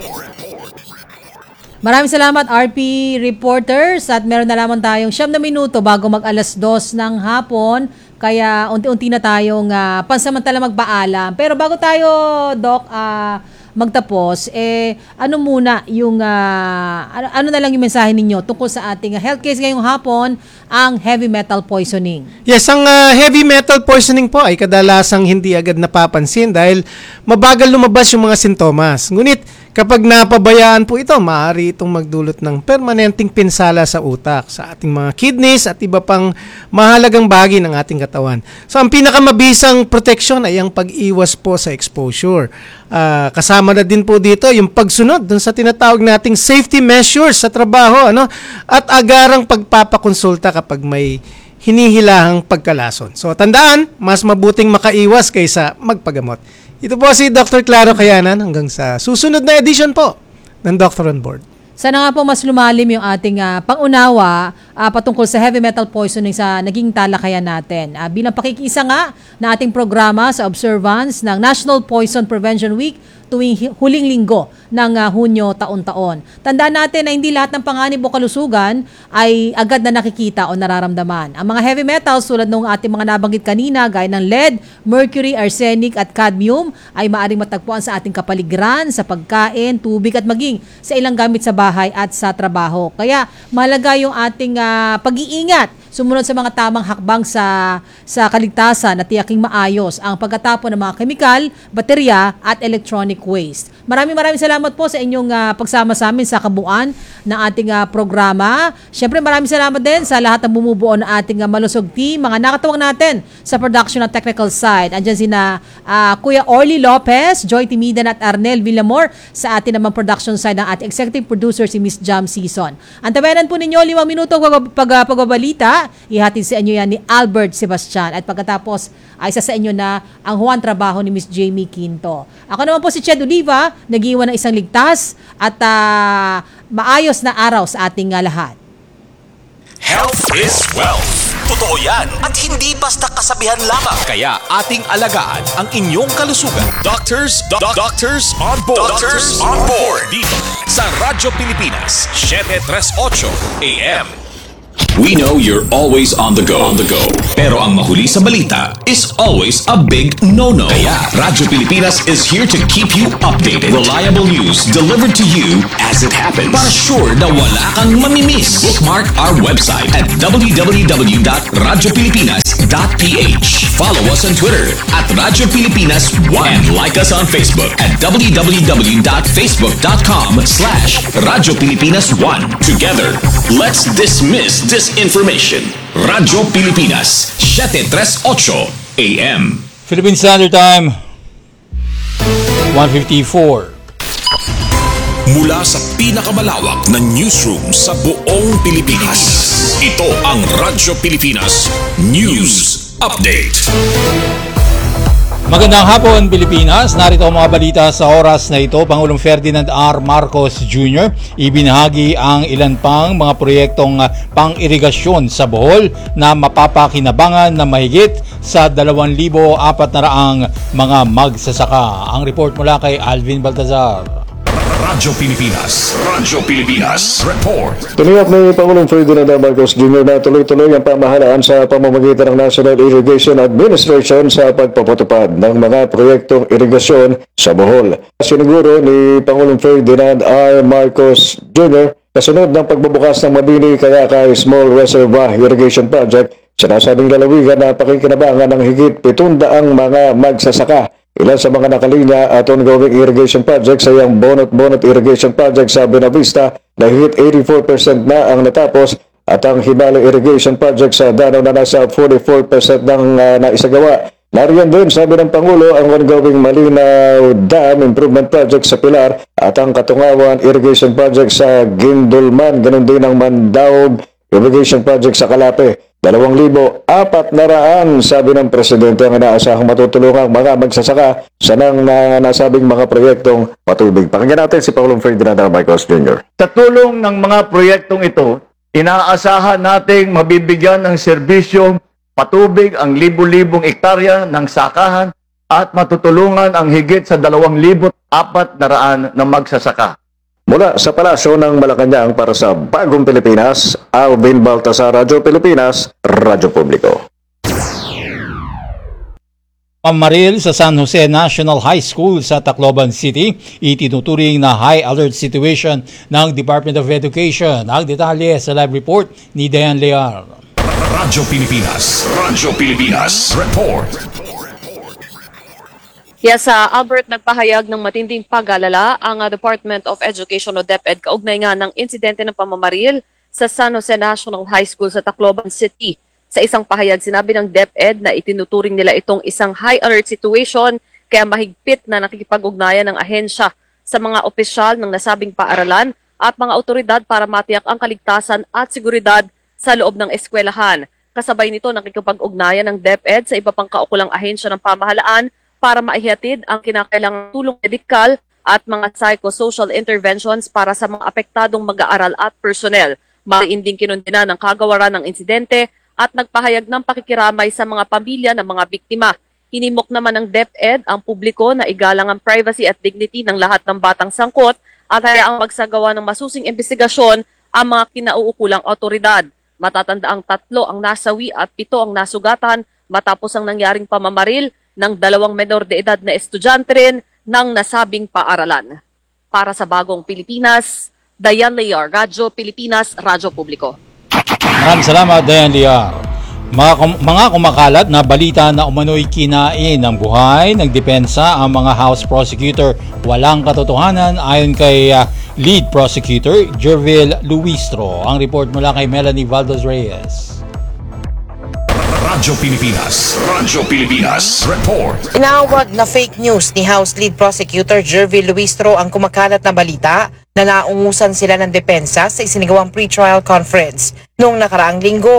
Maraming salamat R P reporters at meron na lamang tayong siyam na minuto bago mag alas dos ng hapon. Kaya unti-unti na tayong uh, pansamantala magpaalam. Pero bago tayo, Doc, uh, magtapos, eh, ano muna yung, uh, ano, ano na lang yung mensahe ninyo tungkol sa ating health case ngayong hapon, ang heavy metal poisoning? Yes, ang uh, heavy metal poisoning po ay kadalasang hindi agad napapansin dahil mabagal lumabas yung mga sintomas. Ngunit kapag napabayaan po ito, maaari itong magdulot ng permanenteng pinsala sa utak, sa ating mga kidneys at iba pang mahalagang bahagi ng ating katawan. So ang pinakamabisang proteksyon ay ang pag-iwas po sa exposure. Uh, kasama na din po dito yung pagsunod dun sa tinatawag nating safety measures sa trabaho, ano? At agarang pagpapakonsulta kapag may hinihilahang pagkalason. So tandaan, mas mabuting makaiwas kaysa magpagamot. Ito po si Doctor Claro Kayanan hanggang sa susunod na edition po ng Doctor on Board. Sana nga po mas lumalim yung ating uh, pangunawa uh, patungkol sa heavy metal poisoning sa naging talakayan natin. Uh, bilang pakikisa nga na ating programa sa observance ng National Poison Prevention Week tuwing huling linggo ng uh, Hunyo taon-taon. Tandaan natin na hindi lahat ng panganib o kalusugan ay agad na nakikita o nararamdaman. Ang mga heavy metals tulad ng ating mga nabanggit kanina gaya ng lead, mercury, arsenic at cadmium ay maaaring matagpuan sa ating kapaligiran, sa pagkain, tubig at maging sa ilang gamit sa bahay at sa trabaho. Kaya mahalaga yung ating uh, pag-iingat, sumunod sa mga tamang hakbang sa sa kaligtasan at tiyaking maayos ang pagtatapon ng mga kemikal, baterya at electronic waste. Maraming maraming salamat po sa inyong uh, pagsama sa amin sa kabuuan ng ating uh, programa. Siyempre maraming salamat din sa lahat ng bumubuo ng ating uh, malusog team, mga nakatuwang natin sa production at technical side. Andiyan sina uh, Kuya Orly Lopez, Joy Timidan at Arnel Villamor sa ating naman production side ng ating executive producer si Miss Jam Season. Antabayanan po ninyo limang minuto pag, pag, pagbabalita mamaya, ihatid sa inyo yan ni Albert Sebastian. At pagkatapos, ay isa sa inyo na ang Juan Trabaho ni Miss Jamie Quinto. Ako naman po si Ched Oliva, nag-iwan ng isang ligtas at uh, maayos na araw sa ating uh, lahat. Health is wealth. Totoo yan at hindi basta kasabihan lamang. Kaya ating alagaan ang inyong kalusugan. Doctors, do- do- doctors on board. Doctors on board. Dito sa Radyo Pilipinas, seven thirty-eight A M. We know you're always on the go. On the go. Pero ang mahuli sa balita is always a big no-no. Kaya Radyo Pilipinas is here to keep you updated. Reliable news delivered to you as it happens. Para sure na wala kang mamimiss. Bookmark our website at w w w dot radyo pilipinas dot p h. Follow us on Twitter at Radyo Pilipinas one. And like us on Facebook at w w w dot facebook dot com slash Radyo Pilipinas one. Together, let's dismiss disinformation. Radyo Pilipinas, seven thirty-eight A M. Philippine Standard Time, one fifty-four. Mula sa pinakamalawak na newsroom sa buong Pilipinas, ito ang Radyo Pilipinas News Update. Magandang hapon, Pilipinas. Narito ang mga balita sa oras na ito. Pangulong Ferdinand R. Marcos Junior ibinahagi ang ilan pang mga proyektong pang-irigasyon sa Bohol na mapapakinabangan na mahigit sa dalawang libo apat na raang mga magsasaka. Ang report mula kay Alvin Baltazar. Radyo Pilipinas, Radyo Pilipinas Report. Tiniyak ni Pangulong Ferdinand R. Marcos Junior na tuloy-tuloy ang pamahalaan sa pamamagitan ng National Irrigation Administration sa pagpapatupad ng mga proyektong irigasyon sa Bohol. Siniguro ni Pangulong Ferdinand R. Marcos Junior kasunod ng pagbubukas ng Mabini Kayakay Small Reservoir Irrigation Project, sinasabing lalawigan na pakikinabangan ng higit pitundaang mga magsasaka. Ilan sa mga nakalinya at ongoing irrigation projects ay ang Bonot-Bonot Irrigation Project sa Buenavista na higit eighty-four percent na ang natapos at ang Himala Irrigation Project sa Danao na nasa forty-four percent ng uh, naisagawa. Nariyan din, sabi ng Pangulo, ang ongoing Malinaw Dam Improvement Project sa Pilar at ang Katungawan Irrigation Project sa Gindulman, ganun din ang Mandaog Irrigation Project sa Calape. Dalawang libo, apat na raan, sabi ng Presidente, ang inaasahang matutulungang mga magsasaka sa nang na nasabing mga proyektong patubig. Pakinggan natin si Pangulong Ferdinand R. Marcos Junior Sa tulong ng mga proyektong ito, inaasahan nating mabibigyan ng serbisyo patubig ang libu-libong ektarya ng sakahan at matutulungan ang higit sa dalawang libo apat na raan na magsasaka. Mula sa Palasyo ng Malacanang para sa Bagong Pilipinas, Alvin Baltazar, Radyo Pilipinas, Radyo Publiko. Pamaril sa San Jose National High School sa Tacloban City, itinuturing na high alert situation ng Department of Education. Ang detalye sa live report ni Dayan Lear. Radyo Pilipinas, Radyo Pilipinas Report. Yes, uh, Albert, nagpahayag ng matinding pag-alala ang uh, Department of Education o DepEd kaugnay nga ng insidente ng pamamaril sa San Jose National High School sa Tacloban City. Sa isang pahayag, sinabi ng DepEd na itinuturing nila itong isang high alert situation kaya mahigpit na nakikipag-ugnayan ng ahensya sa mga opisyal ng nasabing paaralan at mga otoridad para matiyak ang kaligtasan at seguridad sa loob ng eskwelahan. Kasabay nito, nakikipag-ugnayan ng DepEd sa iba pang kaukulang ahensya ng pamahalaan para maihatid ang kinakailangang tulong medikal at mga psychosocial interventions para sa mga apektadong mag-aaral at personnel. Mariin din kinundina ng kagawaran ng insidente at nagpahayag ng pakikiramay sa mga pamilya ng mga biktima. Hinimok naman ng DepEd ang publiko na igalang ang privacy at dignity ng lahat ng batang sangkot at hayaang magsagawa ng masusing investigasyon ang mga kinauukulang otoridad. Matatanda ang tatlo ang nasawi at pito ang nasugatan matapos ang nangyaring pamamaril ng dalawang menor de edad na estudyante rin ng nasabing paaralan. Para sa Bagong Pilipinas, Dayan Lear, Radyo Pilipinas, Radyo Publiko. Maraming salamat, Dayan Lear. Mga, kum- mga kumakalat na balita na umano'y kinain ng buhay ng depensa ang mga House Prosecutor. Walang katotohanan ayon kay uh, Lead Prosecutor Jervil Luistro. Ang report mula kay Melanie Valdez Reyes. Radyo Pilipinas, Radyo Pilipinas Report. Inawag na fake news ni House Lead Prosecutor Jervil Luistro ang kumakalat na balita na naungusan sila ng depensa sa isinagawang pre-trial conference noong nakaraang linggo.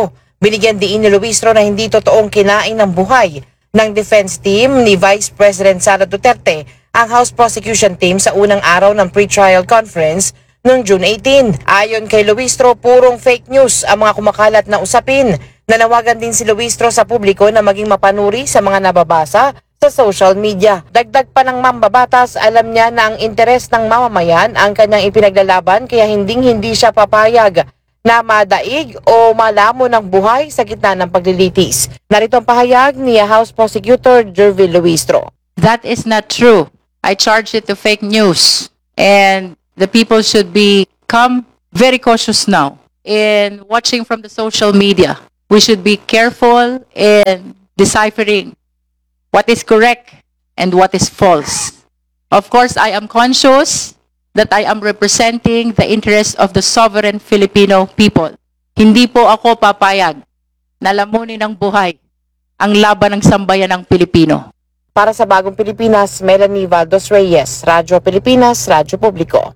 Binigyan diin ni Luistro na hindi totoong kinain ng buhay ng defense team ni Vice President Sara Duterte ang House Prosecution Team sa unang araw ng pre-trial conference noong June eighteenth. Ayon kay Luistro, purong fake news ang mga kumakalat na usapin. Nanawagan din si Luistro sa publiko na maging mapanuri sa mga nababasa sa social media. Dagdag pa ng mambabatas, alam niya na ang interes ng mamamayan ang kanyang ipinaglalaban kaya hinding-hindi siya papayag na madaig o malamo ng buhay sa gitna ng paglilitis. Narito ang pahayag ni House Prosecutor Jervil Luistro. That is not true. I charged it to fake news. And the people should become very cautious now in watching from the social media. We should be careful in deciphering what is correct and what is false. Of course, I am conscious that I am representing the interests of the sovereign Filipino people. Hindi po ako papayag na lamunin ng buhay ang laban ng sambayan ng Pilipino. Para sa Bagong Pilipinas, Melanie Valdos Reyes, Radyo Pilipinas, Radyo Publiko.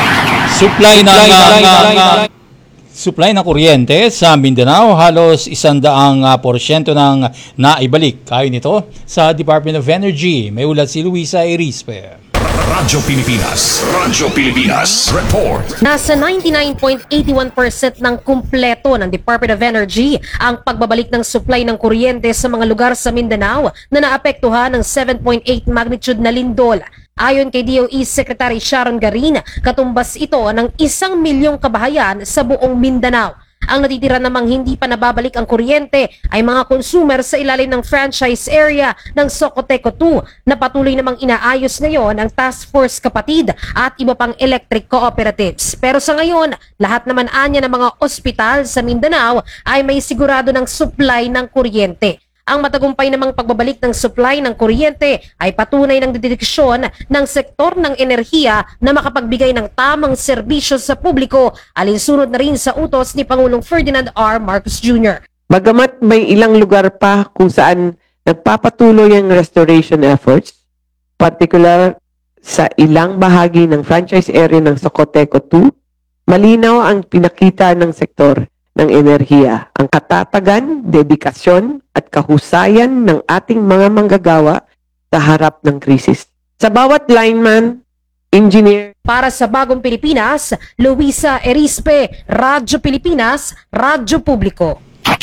Supply ng uh, supply ng kuryente sa Mindanao halos isandaang uh, porsyento ng naibalik. Ayon nito sa Department of Energy. May ulat si Luisa Erispe. Radyo Pilipinas, Radyo Pilipinas Report. Nasa ninety-nine point eight one percent ng kumpleto ng Department of Energy ang pagbabalik ng supply ng kuryente sa mga lugar sa Mindanao na naapektuhan ng seven point eight magnitude na lindol. Ayon kay D O E Secretary Sharon Garin, katumbas ito ng isang milyong kabahayan sa buong Mindanao. Ang natitira namang hindi pa nababalik ang kuryente ay mga consumer sa ilalim ng franchise area ng Socoteco two na patuloy namang inaayos ngayon ang Task Force Kapatid at iba pang electric cooperatives. Pero sa ngayon, lahat naman anya ng mga ospital sa Mindanao ay may sigurado ng supply ng kuryente. Ang matagumpay namang pagbabalik ng supply ng kuryente ay patunay ng dediksyon ng sektor ng enerhiya na makapagbigay ng tamang serbisyo sa publiko, alinsunod na rin sa utos ni Pangulong Ferdinand R. Marcos Junior Bagamat may ilang lugar pa kung saan nagpapatuloy ang restoration efforts, particular sa ilang bahagi ng franchise area ng Socoteco two, malinaw ang pinakita ng sektor ng enerhiya, ang katatagan, dedikasyon at kahusayan ng ating mga manggagawa sa harap ng krisis. Sa bawat lineman, engineer. Para sa Bagong Pilipinas, Luisa Erispe, Radyo Pilipinas, Radyo Publiko.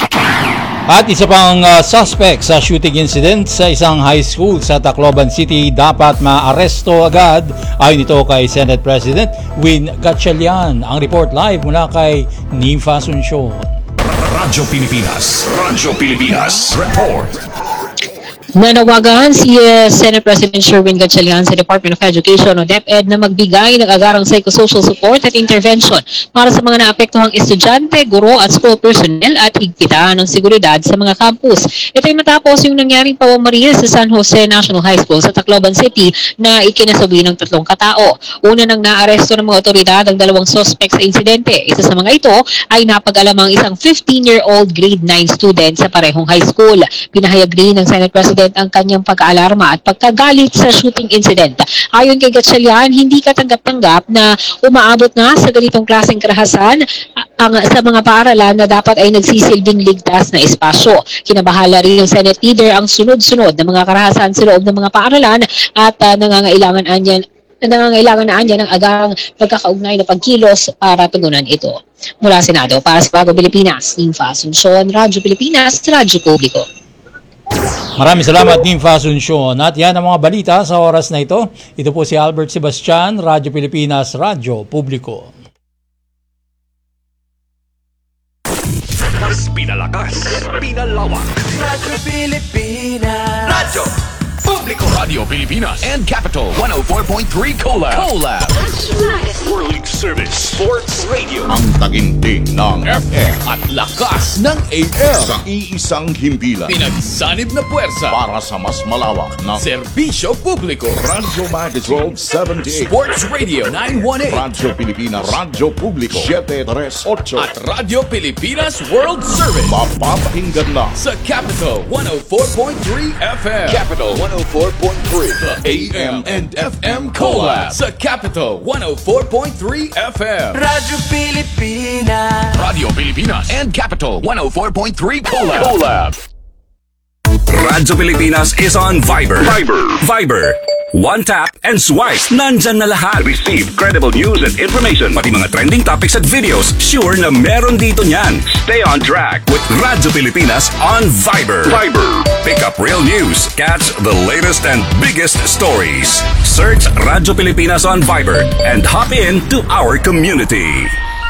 At isa pang uh, suspect sa shooting incident sa isang high school sa Tacloban City dapat maaresto agad. Ayon ito kay Senate President Win Gatchalian. Ang report live mula kay Nympha Asuncion. Radyo Pilipinas, Radyo Pilipinas Report. Nanawagan si uh, Senate President Sherwin Gatchalian sa Department of Education o DepEd na magbigay ng agarang psychosocial support at intervention para sa mga naapektuhang estudyante, guro at school personnel at higpitan ng seguridad sa mga campus. Ito ay matapos yung nangyaring pamamaril sa San Jose National High School sa Tacloban City na ikinasawi ng tatlong katao. Una nang naaresto ng mga otoridad ang dalawang suspect sa insidente. Isa sa mga ito ay napag-alamang isang fifteen-year-old grade nine student sa parehong high school. Pinahayag rin ng Senate President ang kanyang pag-aalarma at pagkagalit sa shooting incident. Ayon kay Gatchalian, hindi katanggap-tanggap na umaabot na sa ganitong klaseng karahasan ang, sa mga paaralan na dapat ay nagsisilbing ligtas na espasyo. Kinabahala rin ng Senate leader ang sunod-sunod na mga karahasan sa loob ng mga paaralan at uh, nangangailangan anyan nangangailangan na anyan ng agang pagkakaugnay na pagkilos para tugunan ito. Mula Senado, para sa Bagong Pilipinas, Nympha Asuncion, Radyo Pilipinas, Radyo Publiko. Maraming salamat, Nympha Asuncion. At yan ang mga balita sa oras na ito. Ito po si Albert Sebastian, Radyo Pilipinas, Radyo Publiko. Mas pinalakas, pinalawak. Radyo Pilipinas. Radyo Publiko. Radio Pilipinas and Capital one oh four point three Collab. Collab. World Service Sports Radio. Ang taginting ng F M at lakas ng A M. Sa iisang himpilan. Pinagsanib na puwersa Para sa mas malawak na serbisyo publiko. Radyo Magazine twelve seventy-eight. Sports Radio nine one eight. Radyo Pilipinas, Radyo Publiko seven thirty-eight. At Radyo Pilipinas World Service. Mapapakinggan lang sa Capital one oh four point three F M. Capital one oh oh four point three. The A M and F M Collab sa Capital one oh four point three F M. Radyo Pilipinas. Radio Pilipinas and Capital one oh four point three Collab. Collab. Radyo Pilipinas is on Viber. Viber. Viber. One tap and swipe. Nandyan na lahat. Receive credible news and information. Pati mga trending topics at videos. Sure na meron dito niyan. Stay on track with Radyo Pilipinas on Viber. Viber. Pick up real news. Catch the latest and biggest stories. Search Radyo Pilipinas on Viber and hop in to our community.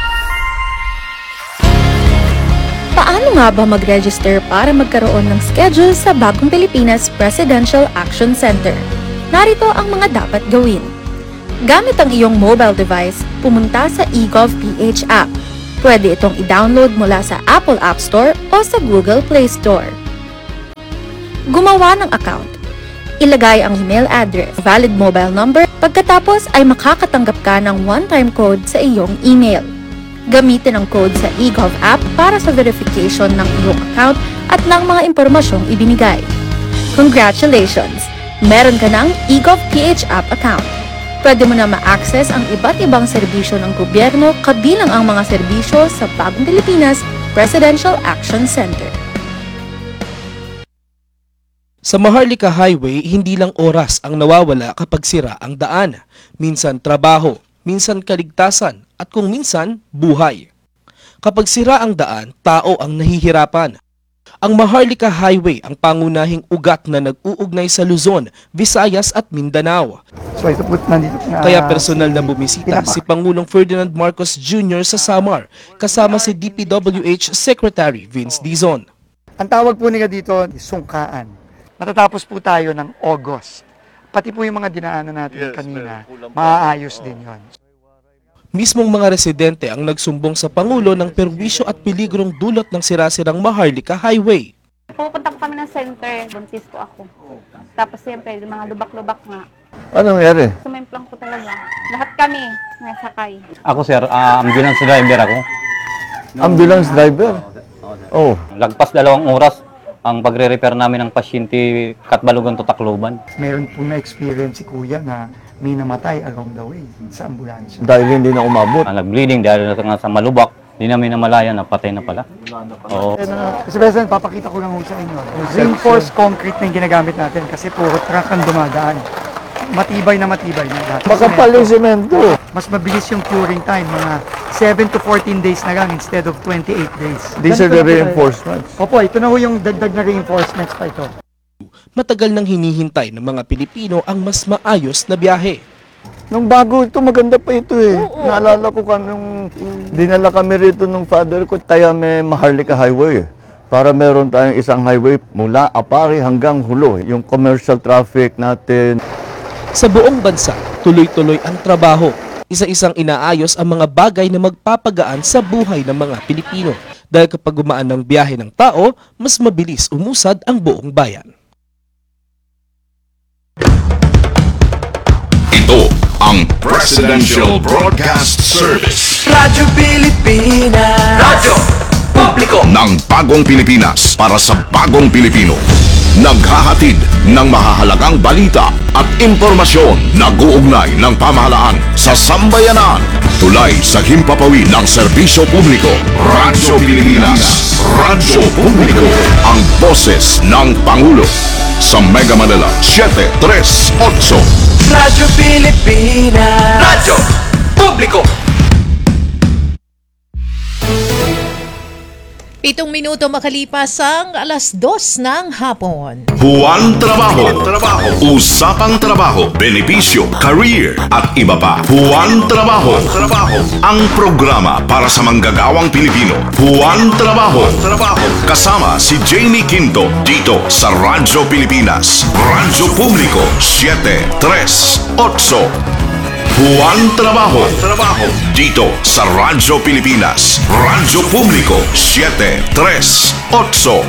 Paano nga ba mag-register para magkaroon ng schedule sa Bagong Pilipinas Presidential Action Center? Narito ang mga dapat gawin. Gamit ang iyong mobile device, pumunta sa eGovPH app. Pwede itong i-download mula sa Apple App Store o sa Google Play Store. Gumawa ng account. Ilagay ang email address, valid mobile number, pagkatapos ay makakatanggap ka ng one-time code sa iyong email. Gamitin ang code sa eGov app para sa verification ng iyong account at ng mga impormasyong ibinigay. Congratulations! Meron ka ng eGovPH app account. Pwede mo na ma-access ang iba't ibang serbisyo ng gobyerno kabilang ang mga serbisyo sa Bagong Pilipinas Presidential Action Center. Sa Maharlika Highway, hindi lang oras ang nawawala kapag sira ang daan. Minsan trabaho, minsan kaligtasan, at kung minsan, buhay. Kapag sira ang daan, tao ang nahihirapan. Ang Maharlika Highway ang pangunahing ugat na nag-uugnay sa Luzon, Visayas at Mindanao. So ito po nandito na, Kaya personal na bumisita si Pangulong Ferdinand Marcos Junior sa Samar, kasama si D P W H Secretary Vince Dizon. Ang tawag po nila dito, sungkaan. Matatapos po tayo ng August. Pati po yung mga dinaanan natin kanina, maaayos din yon. Mismong mga residente ang nagsumbong sa Pangulo ng perwisyo at peligrong dulot ng sira-sirang Maharlika Highway. Pupunta ko kami ng center, buntis ko ako. Tapos siyempre, mga lubak-lubak nga. Anong nangyari? Sumemplang ko talaga. Lahat kami nasakay. Ako sir, uh, ambulance driver ako. Ambulance driver? Oh. Lagpas dalawang oras ang pagre-repair namin ng pasyente Katbalugan to Tacloban. Meron po na-experience si Kuya na may namatay along the way sa ambulansya. Dahil hindi na umabot. Uh, nag-bleeding dahil nga sa malubak, hindi namin namalaya na patay na pala. Oo. Kasi President, papakita ko lang sa inyo. Reinforced concrete na yung ginagamit natin kasi puro truck ang dumadaan. Matibay na matibay na lahat. Makapal yung semento. Mas mabilis yung curing time, mga seven to fourteen days na lang instead of twenty-eight days. These are the reinforcements. Opo, ito na ho yung dagdag na reinforcements pa ito. Matagal nang hinihintay ng mga Pilipino ang mas maayos na biyahe. Nung bago ito, maganda pa ito eh. Oo, naalala ko ka nung dinala kami rito ng father ko, tayo may Maharlika Highway. Para meron tayong isang highway mula Apari hanggang Hulo, yung commercial traffic natin. Sa buong bansa, tuloy-tuloy ang trabaho. Isa-isang inaayos ang mga bagay na magpapagaan sa buhay ng mga Pilipino. Dahil kapag gumaan ng biyahe ng tao, mas mabilis umusad ang buong bayan. Ito ang Presidential Broadcast Service. Radyo Pilipinas. Radyo Publiko ng Bagong Pilipinas para sa Bagong Pilipino. Naghahatid ng mahahalagang balita at impormasyon na guugnay ng pamahalaan sa sambayanan. Tulay sa himpapawid ng serbisyo publiko. Radyo Pilipinas. Radyo Publiko. Ang boses ng Pangulo. Sa Mega Manila, seven three eight. Radyo Pilipinas. Radyo Publiko. Pitong minuto makalipas ang alas dos ng hapon. Buwan Trabaho. Trabaho. Usapang trabaho, benepisyo, career at iba pa. Buwan Trabaho. Trabaho. Ang programa para sa manggagawang Pilipino. Buwan Trabaho. Trabaho. Kasama si Jamie Quinto dito sa Radyo Pilipinas. Radyo Publiko seven three eight. Buwan Trabaho. Trabaho. Dito sa Radyo Pilipinas. Radyo Publiko seven three eight.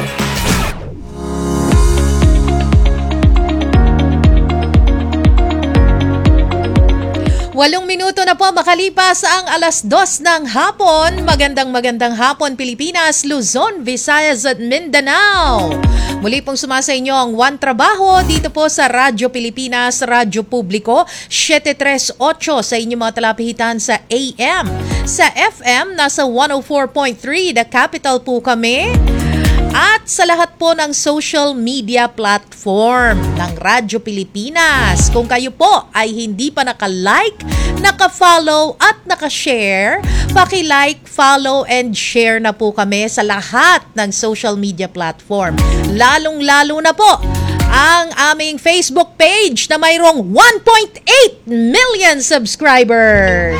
Walong minuto na po makalipas ang alas dos ng hapon. Magandang magandang hapon Pilipinas, Luzon, Visayas at Mindanao. Muli pong sumasa inyo ang One Trabaho dito po sa Radyo Pilipinas, Radyo Publiko, seven three eight sa inyong mga talapihitan sa A M. Sa F M, nasa one oh four point three, The Capital po kami. At sa lahat po ng social media platform ng Radyo Pilipinas. Kung kayo po ay hindi pa naka-like, naka-follow at naka-share, paki-like, follow and share na po kami sa lahat ng social media platform. Lalong-lalo na po ang aming Facebook page na mayroong one point eight million subscribers.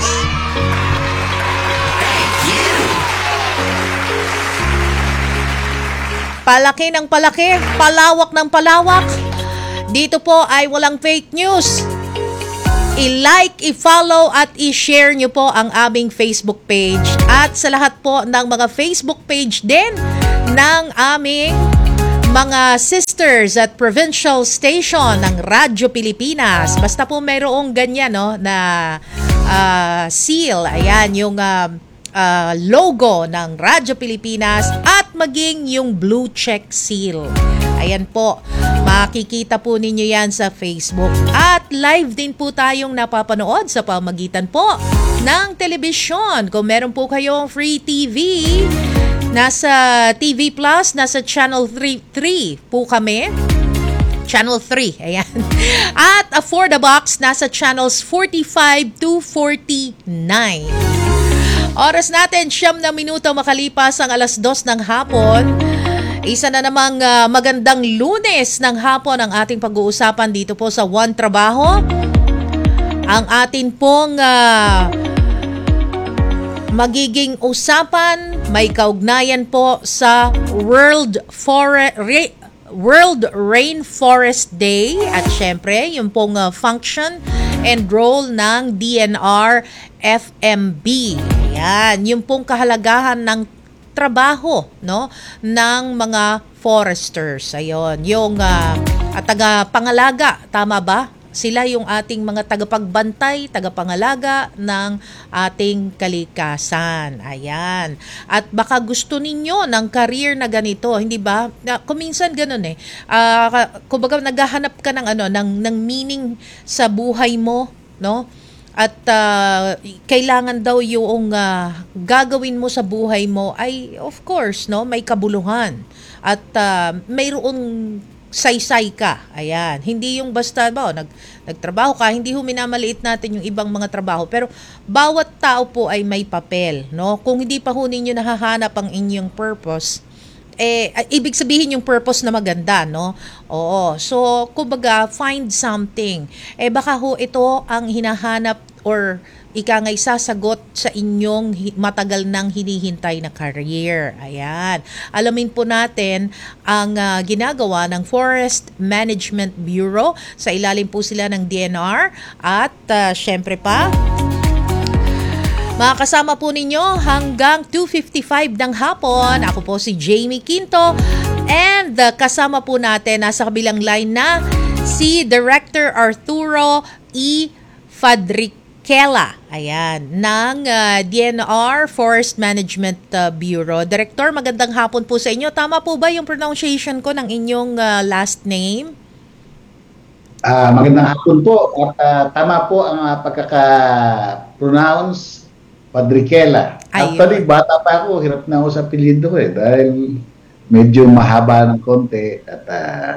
Palaki ng palaki, palawak ng palawak. Dito po ay walang fake news. I-like, i-follow at i-share nyo po ang aming Facebook page. At sa lahat po ng mga Facebook page din ng aming mga sisters at provincial station ng Radyo Pilipinas. Basta po mayroong ganyan no, na uh, seal. Ayan, yung uh, uh, logo ng Radyo Pilipinas at maging yung blue check seal. Ayan po, makikita po ninyo yan sa Facebook. At live din po tayong napapanood sa pamagitan po ng telebisyon. Kung meron po kayong free T V, nasa T V Plus, nasa Channel three po kami. Channel three, ayan. At uh, for the box, nasa channels forty-five to forty-nine. Oras natin, siyam na minuto makalipas ang alas dos ng hapon. Isa na namang uh, magandang Lunes ng hapon ang ating pag-uusapan dito po sa One Trabaho. Ang atin pong uh, magiging usapan may kaugnayan po sa World Forest Re- World Rainforest Day at syempre yung pong uh, function and role ng D N R F M B. Ayan, yung pong kahalagahan ng trabaho no ng mga foresters. Ayun, yung uh, taga-pangalaga, tama ba? Sila yung ating mga tagapagbantay, tagapangalaga ng ating kalikasan. Ayan. At baka gusto ninyo ng career na ganito, hindi ba? Kuminsan ganun eh. Uh, kumbaga naghahanap ka ng ano ng ng meaning sa buhay mo, no? At uh, kailangan daw yung uh, gagawin mo sa buhay mo ay of course no may kabuluhan at uh, mayroong saysay ka. Ayan, hindi yung basta ba nag nagtrabaho ka, hindi ho minamaliit natin yung ibang mga trabaho, pero bawat tao po ay may papel, no? Kung hindi pa ho ninyo nahahanap ang inyong purpose, eh ibig sabihin yung purpose na maganda, no? Oo. So, kumbaga, find something. Eh baka ho ito ang hinahanap or ika nga'y sasagot sa inyong matagal nang hinihintay na career. Ayan. Alamin po natin ang uh, ginagawa ng Forest Management Bureau. Sa ilalim po sila ng D N R. At uh, syempre pa, makakasama po ninyo hanggang two fifty-five ng hapon. Ako po si Jamie Quinto. And uh, kasama po natin, nasa kabilang line na si Director Arturo E. Fadric Kela, ayan, ng uh, D N R Forest Management uh, Bureau. Director, magandang hapon po sa inyo. Tama po ba yung pronunciation ko ng inyong uh, last name? Uh, magandang hapon po. At uh, tama po ang uh, pagkaka-pronounce Fadriquela. Actually, bata pa ako, hirap na ako sa apelyido ko eh. Dahil medyo mahaba ng konti at uh,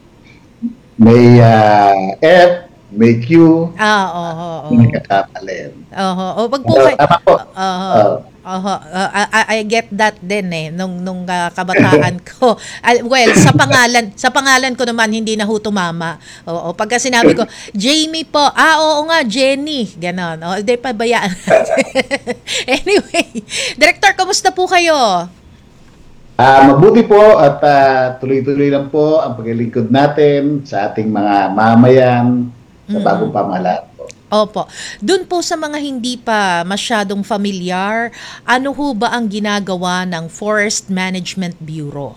may uh, F, may Q, ah, oo, oo, oo. may kakapalit. Oo, oh, pag po kay, tama po. Uh, uh, uh, I, I get that din eh nung nung uh, kabataan ko. Uh, well, sa pangalan, sa pangalan ko naman hindi na ho tumama. Oo, pagka sinabi ko, Jamie po. Ah, oo nga, Jenny. Ganon. Oh, hindi pa bayaan. Anyway, Director, kamusta po kayo? Uh, mabuti po at uh, tuloy-tuloy lang po ang paglilingkod natin sa ating mga mamayan sa bagong pamahalaan po. Opo. Doon po sa mga hindi pa masyadong familiar, ano ho ba ang ginagawa ng Forest Management Bureau?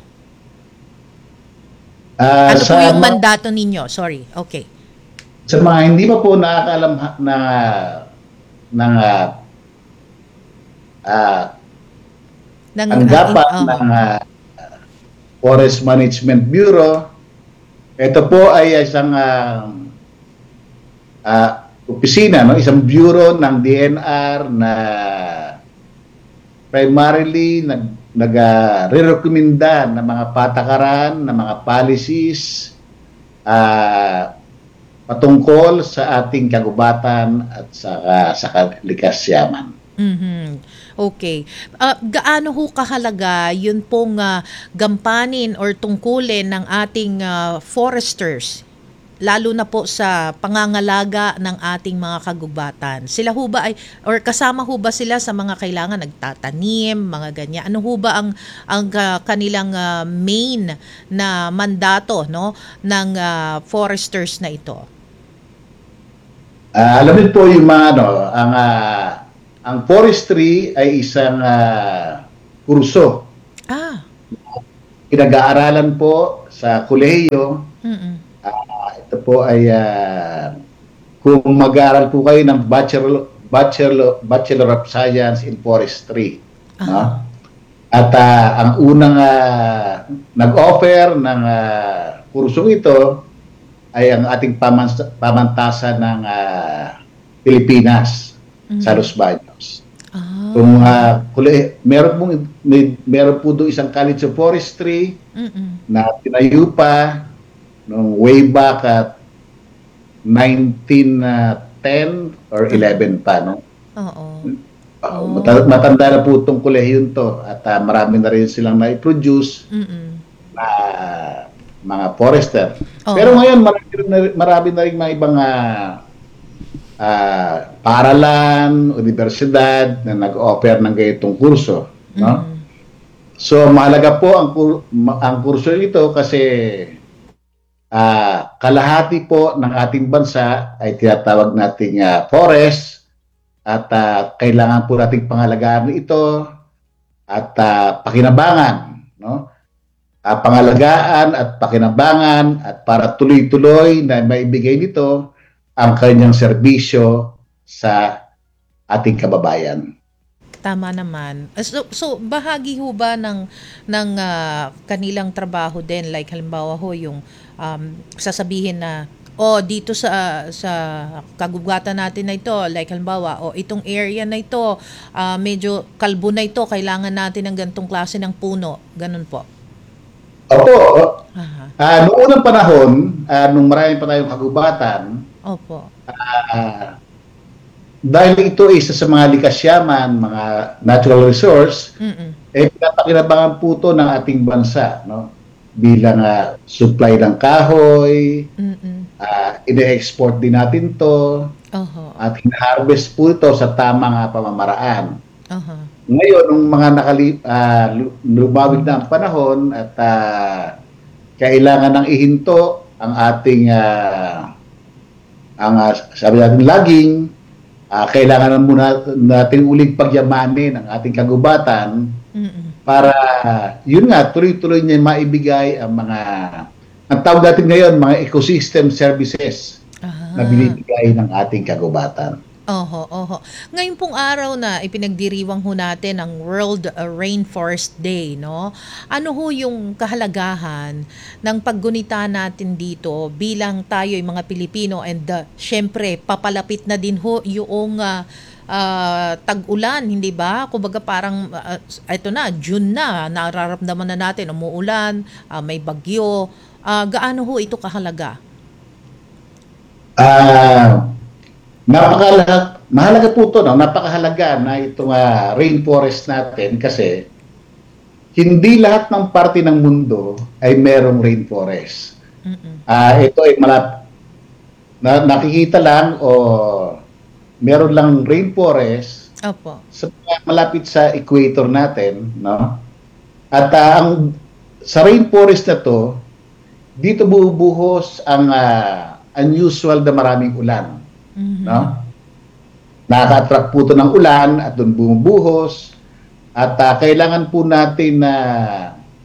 Uh, ano po yung ma- mandato ninyo? Sorry. Okay. Sa mga hindi pa po nakakaalam na ng uh, uh, Ng, anggapan uh, in- oh. ng uh, Forest Management Bureau. Ito po ay isang uh, uh, opisina, no? Isang bureau ng D N R na primarily nag nag-re-recommenda ng mga patakaran, ng mga policies uh, patungkol sa ating kagubatan at sa uh, sa kalikasyaman. Mhm. Okay. Ah, gaano ho kahalaga yun pong ah, gampanin or tungkulin ng ating ah, foresters, lalo na po sa pangangalaga ng ating mga kagubatan? Sila ho ba ay, or kasama ho ba sila sa mga kailangan nagtatanim, mga ganyan? Ano ho ba ang, ang ah, kanilang ah, main na mandato, no, ng ah, foresters na ito? Uh, alamin po yung mga ano, ang uh, ang forestry ay isang uh, kurso. Ah. Pinag-aaralan po sa kolehiyo. Mm-mm. Uh, ito po ay uh, kung mag-aaral po kayo ng Bachelor Bachelor Bachelor of Science in Forestry, no? At uh, ang unang uh, nag-offer ng uh, kursong ito ay ang ating pamans- pamantasan ng uh, Pilipinas, mm-hmm. sa Los Baños. Ah. Kung uh, kule, meron po may, meron po doon isang College of Forestry, mm-mm. na tinayo pa nung way back at nineteen ten or eleven pa, no? Oo. Uh, mata- matanda na po itong kolehiyon to at uh, marami na rin silang na-produce na uh, mga forester. Oo. Pero ngayon marami na, marami na rin mga ibang uh, uh, paaralan, universidad na nag-offer ng ganitong kurso, no? Mm. So mahalaga po ang kur- ang kurso ito kasi uh, kalahati po ng ating bansa ay tinatawag nating uh, forest at uh, kailangan po nating pangalagaan ito at uh, pakinabangan, no? Uh, pangalagaan at pakinabangan at para tuloy-tuloy na maibigay nito ang kanyang serbisyo sa ating kababayan. Tama naman. So, so bahagi ho ba ng ng uh, kanilang trabaho din, like halimbawa ho yung um, sasabihin na oh dito sa sa kagubatan natin na ito, like halimbawa oh itong area na ito uh, medyo kalbo na ito, kailangan natin ng ganitong klase ng puno, ganun po. Opo. Uh, noong unang panahon, uh, nung marami pa tayong kagubatan, opo. Uh, dahil ito isa sa mga likasyaman, mga natural resource, Mm-mm. eh pinapakinabangan po ito ng ating bansa, no? Bilang uh, supply ng kahoy, uh, ine-export din natin to, uh-huh. at in-harvest po ito sa tamang uh, pamamaraan. Uh-huh. Ngayon, nung mga nakali, uh, lumawig na ang panahon at uh, kailangan ng ihinto ang ating uh, ang uh, sabi natin laging uh, kailangan na muna natin uling pagyamanin ang ating kagubatan. Mm-mm. Para uh, yun nga tuloy-tuloy niya maibigay ang mga ang tawag natin ngayon mga ecosystem services, uh-huh. na binibigay ng ating kagubatan. Oho, oho. Ngayon pong araw na ipinagdiriwang ho natin ang World Rainforest Day, no? Ano ho yung kahalagahan ng paggunita natin dito bilang tayo yung mga Pilipino, and uh, syempre papalapit na din ho yung uh, uh, tag-ulan, hindi ba? Kumbaga parang uh, ito na, June na, nararamdaman na natin umuulan, uh, may bagyo. Uh, gaano ho ito kahalaga? Ah... Uh... Napakalaga, mahalaga po ito, no? Napakahalaga na itong uh, rainforest natin kasi hindi lahat ng parte ng mundo ay merong rainforest. Uh, ito ay malap, na, nakikita lang o meron lang rainforest. Opo. Sa malapit sa equator natin, no? At uh, ang sa rainforest na to, dito bubuhos ang uh, unusual na maraming ulan. Mm-hmm. No? Nakaka-attract po ito ng ulan at doon bumubuhos at uh, kailangan po natin na uh,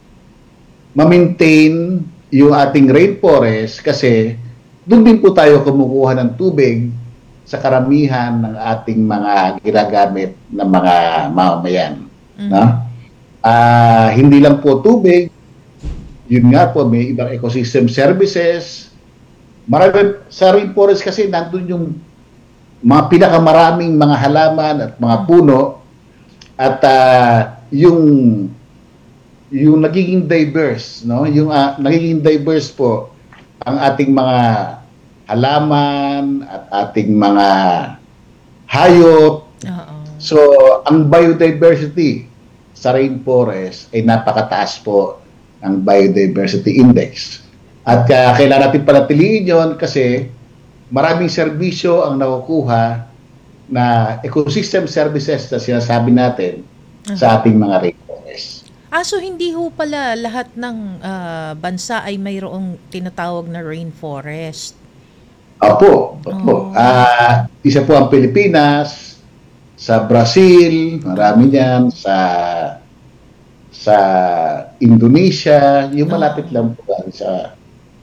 ma-maintain yung ating rainforest kasi doon din po tayo kumukuha ng tubig sa karamihan ng ating mga ginagamit ng mga mamamayan. No? Ah, hindi lang po tubig, yun nga po, may ibang ecosystem services. Marami, sa rainforest kasi nandun yung mga pinakamaraming mga halaman at mga puno at uh, yung yung nagiging diverse, no? Yung uh, nagiging diverse po ang ating mga halaman at ating mga hayop. So, ang biodiversity sa rainforest ay napakataas po ang biodiversity index. At uh, kailangan natin panatiliin yun kasi maraming serbisyo ang nakukuha na ecosystem services na sinasabi natin uh-huh. sa ating mga rainforest. Ah, so hindi ho pala lahat ng uh, bansa ay mayroong tinatawag na rainforest? Opo. Opo. Oh. Uh, isa po ang Pilipinas, sa Brazil, marami niyan, sa sa Indonesia, yung malapit lang po sa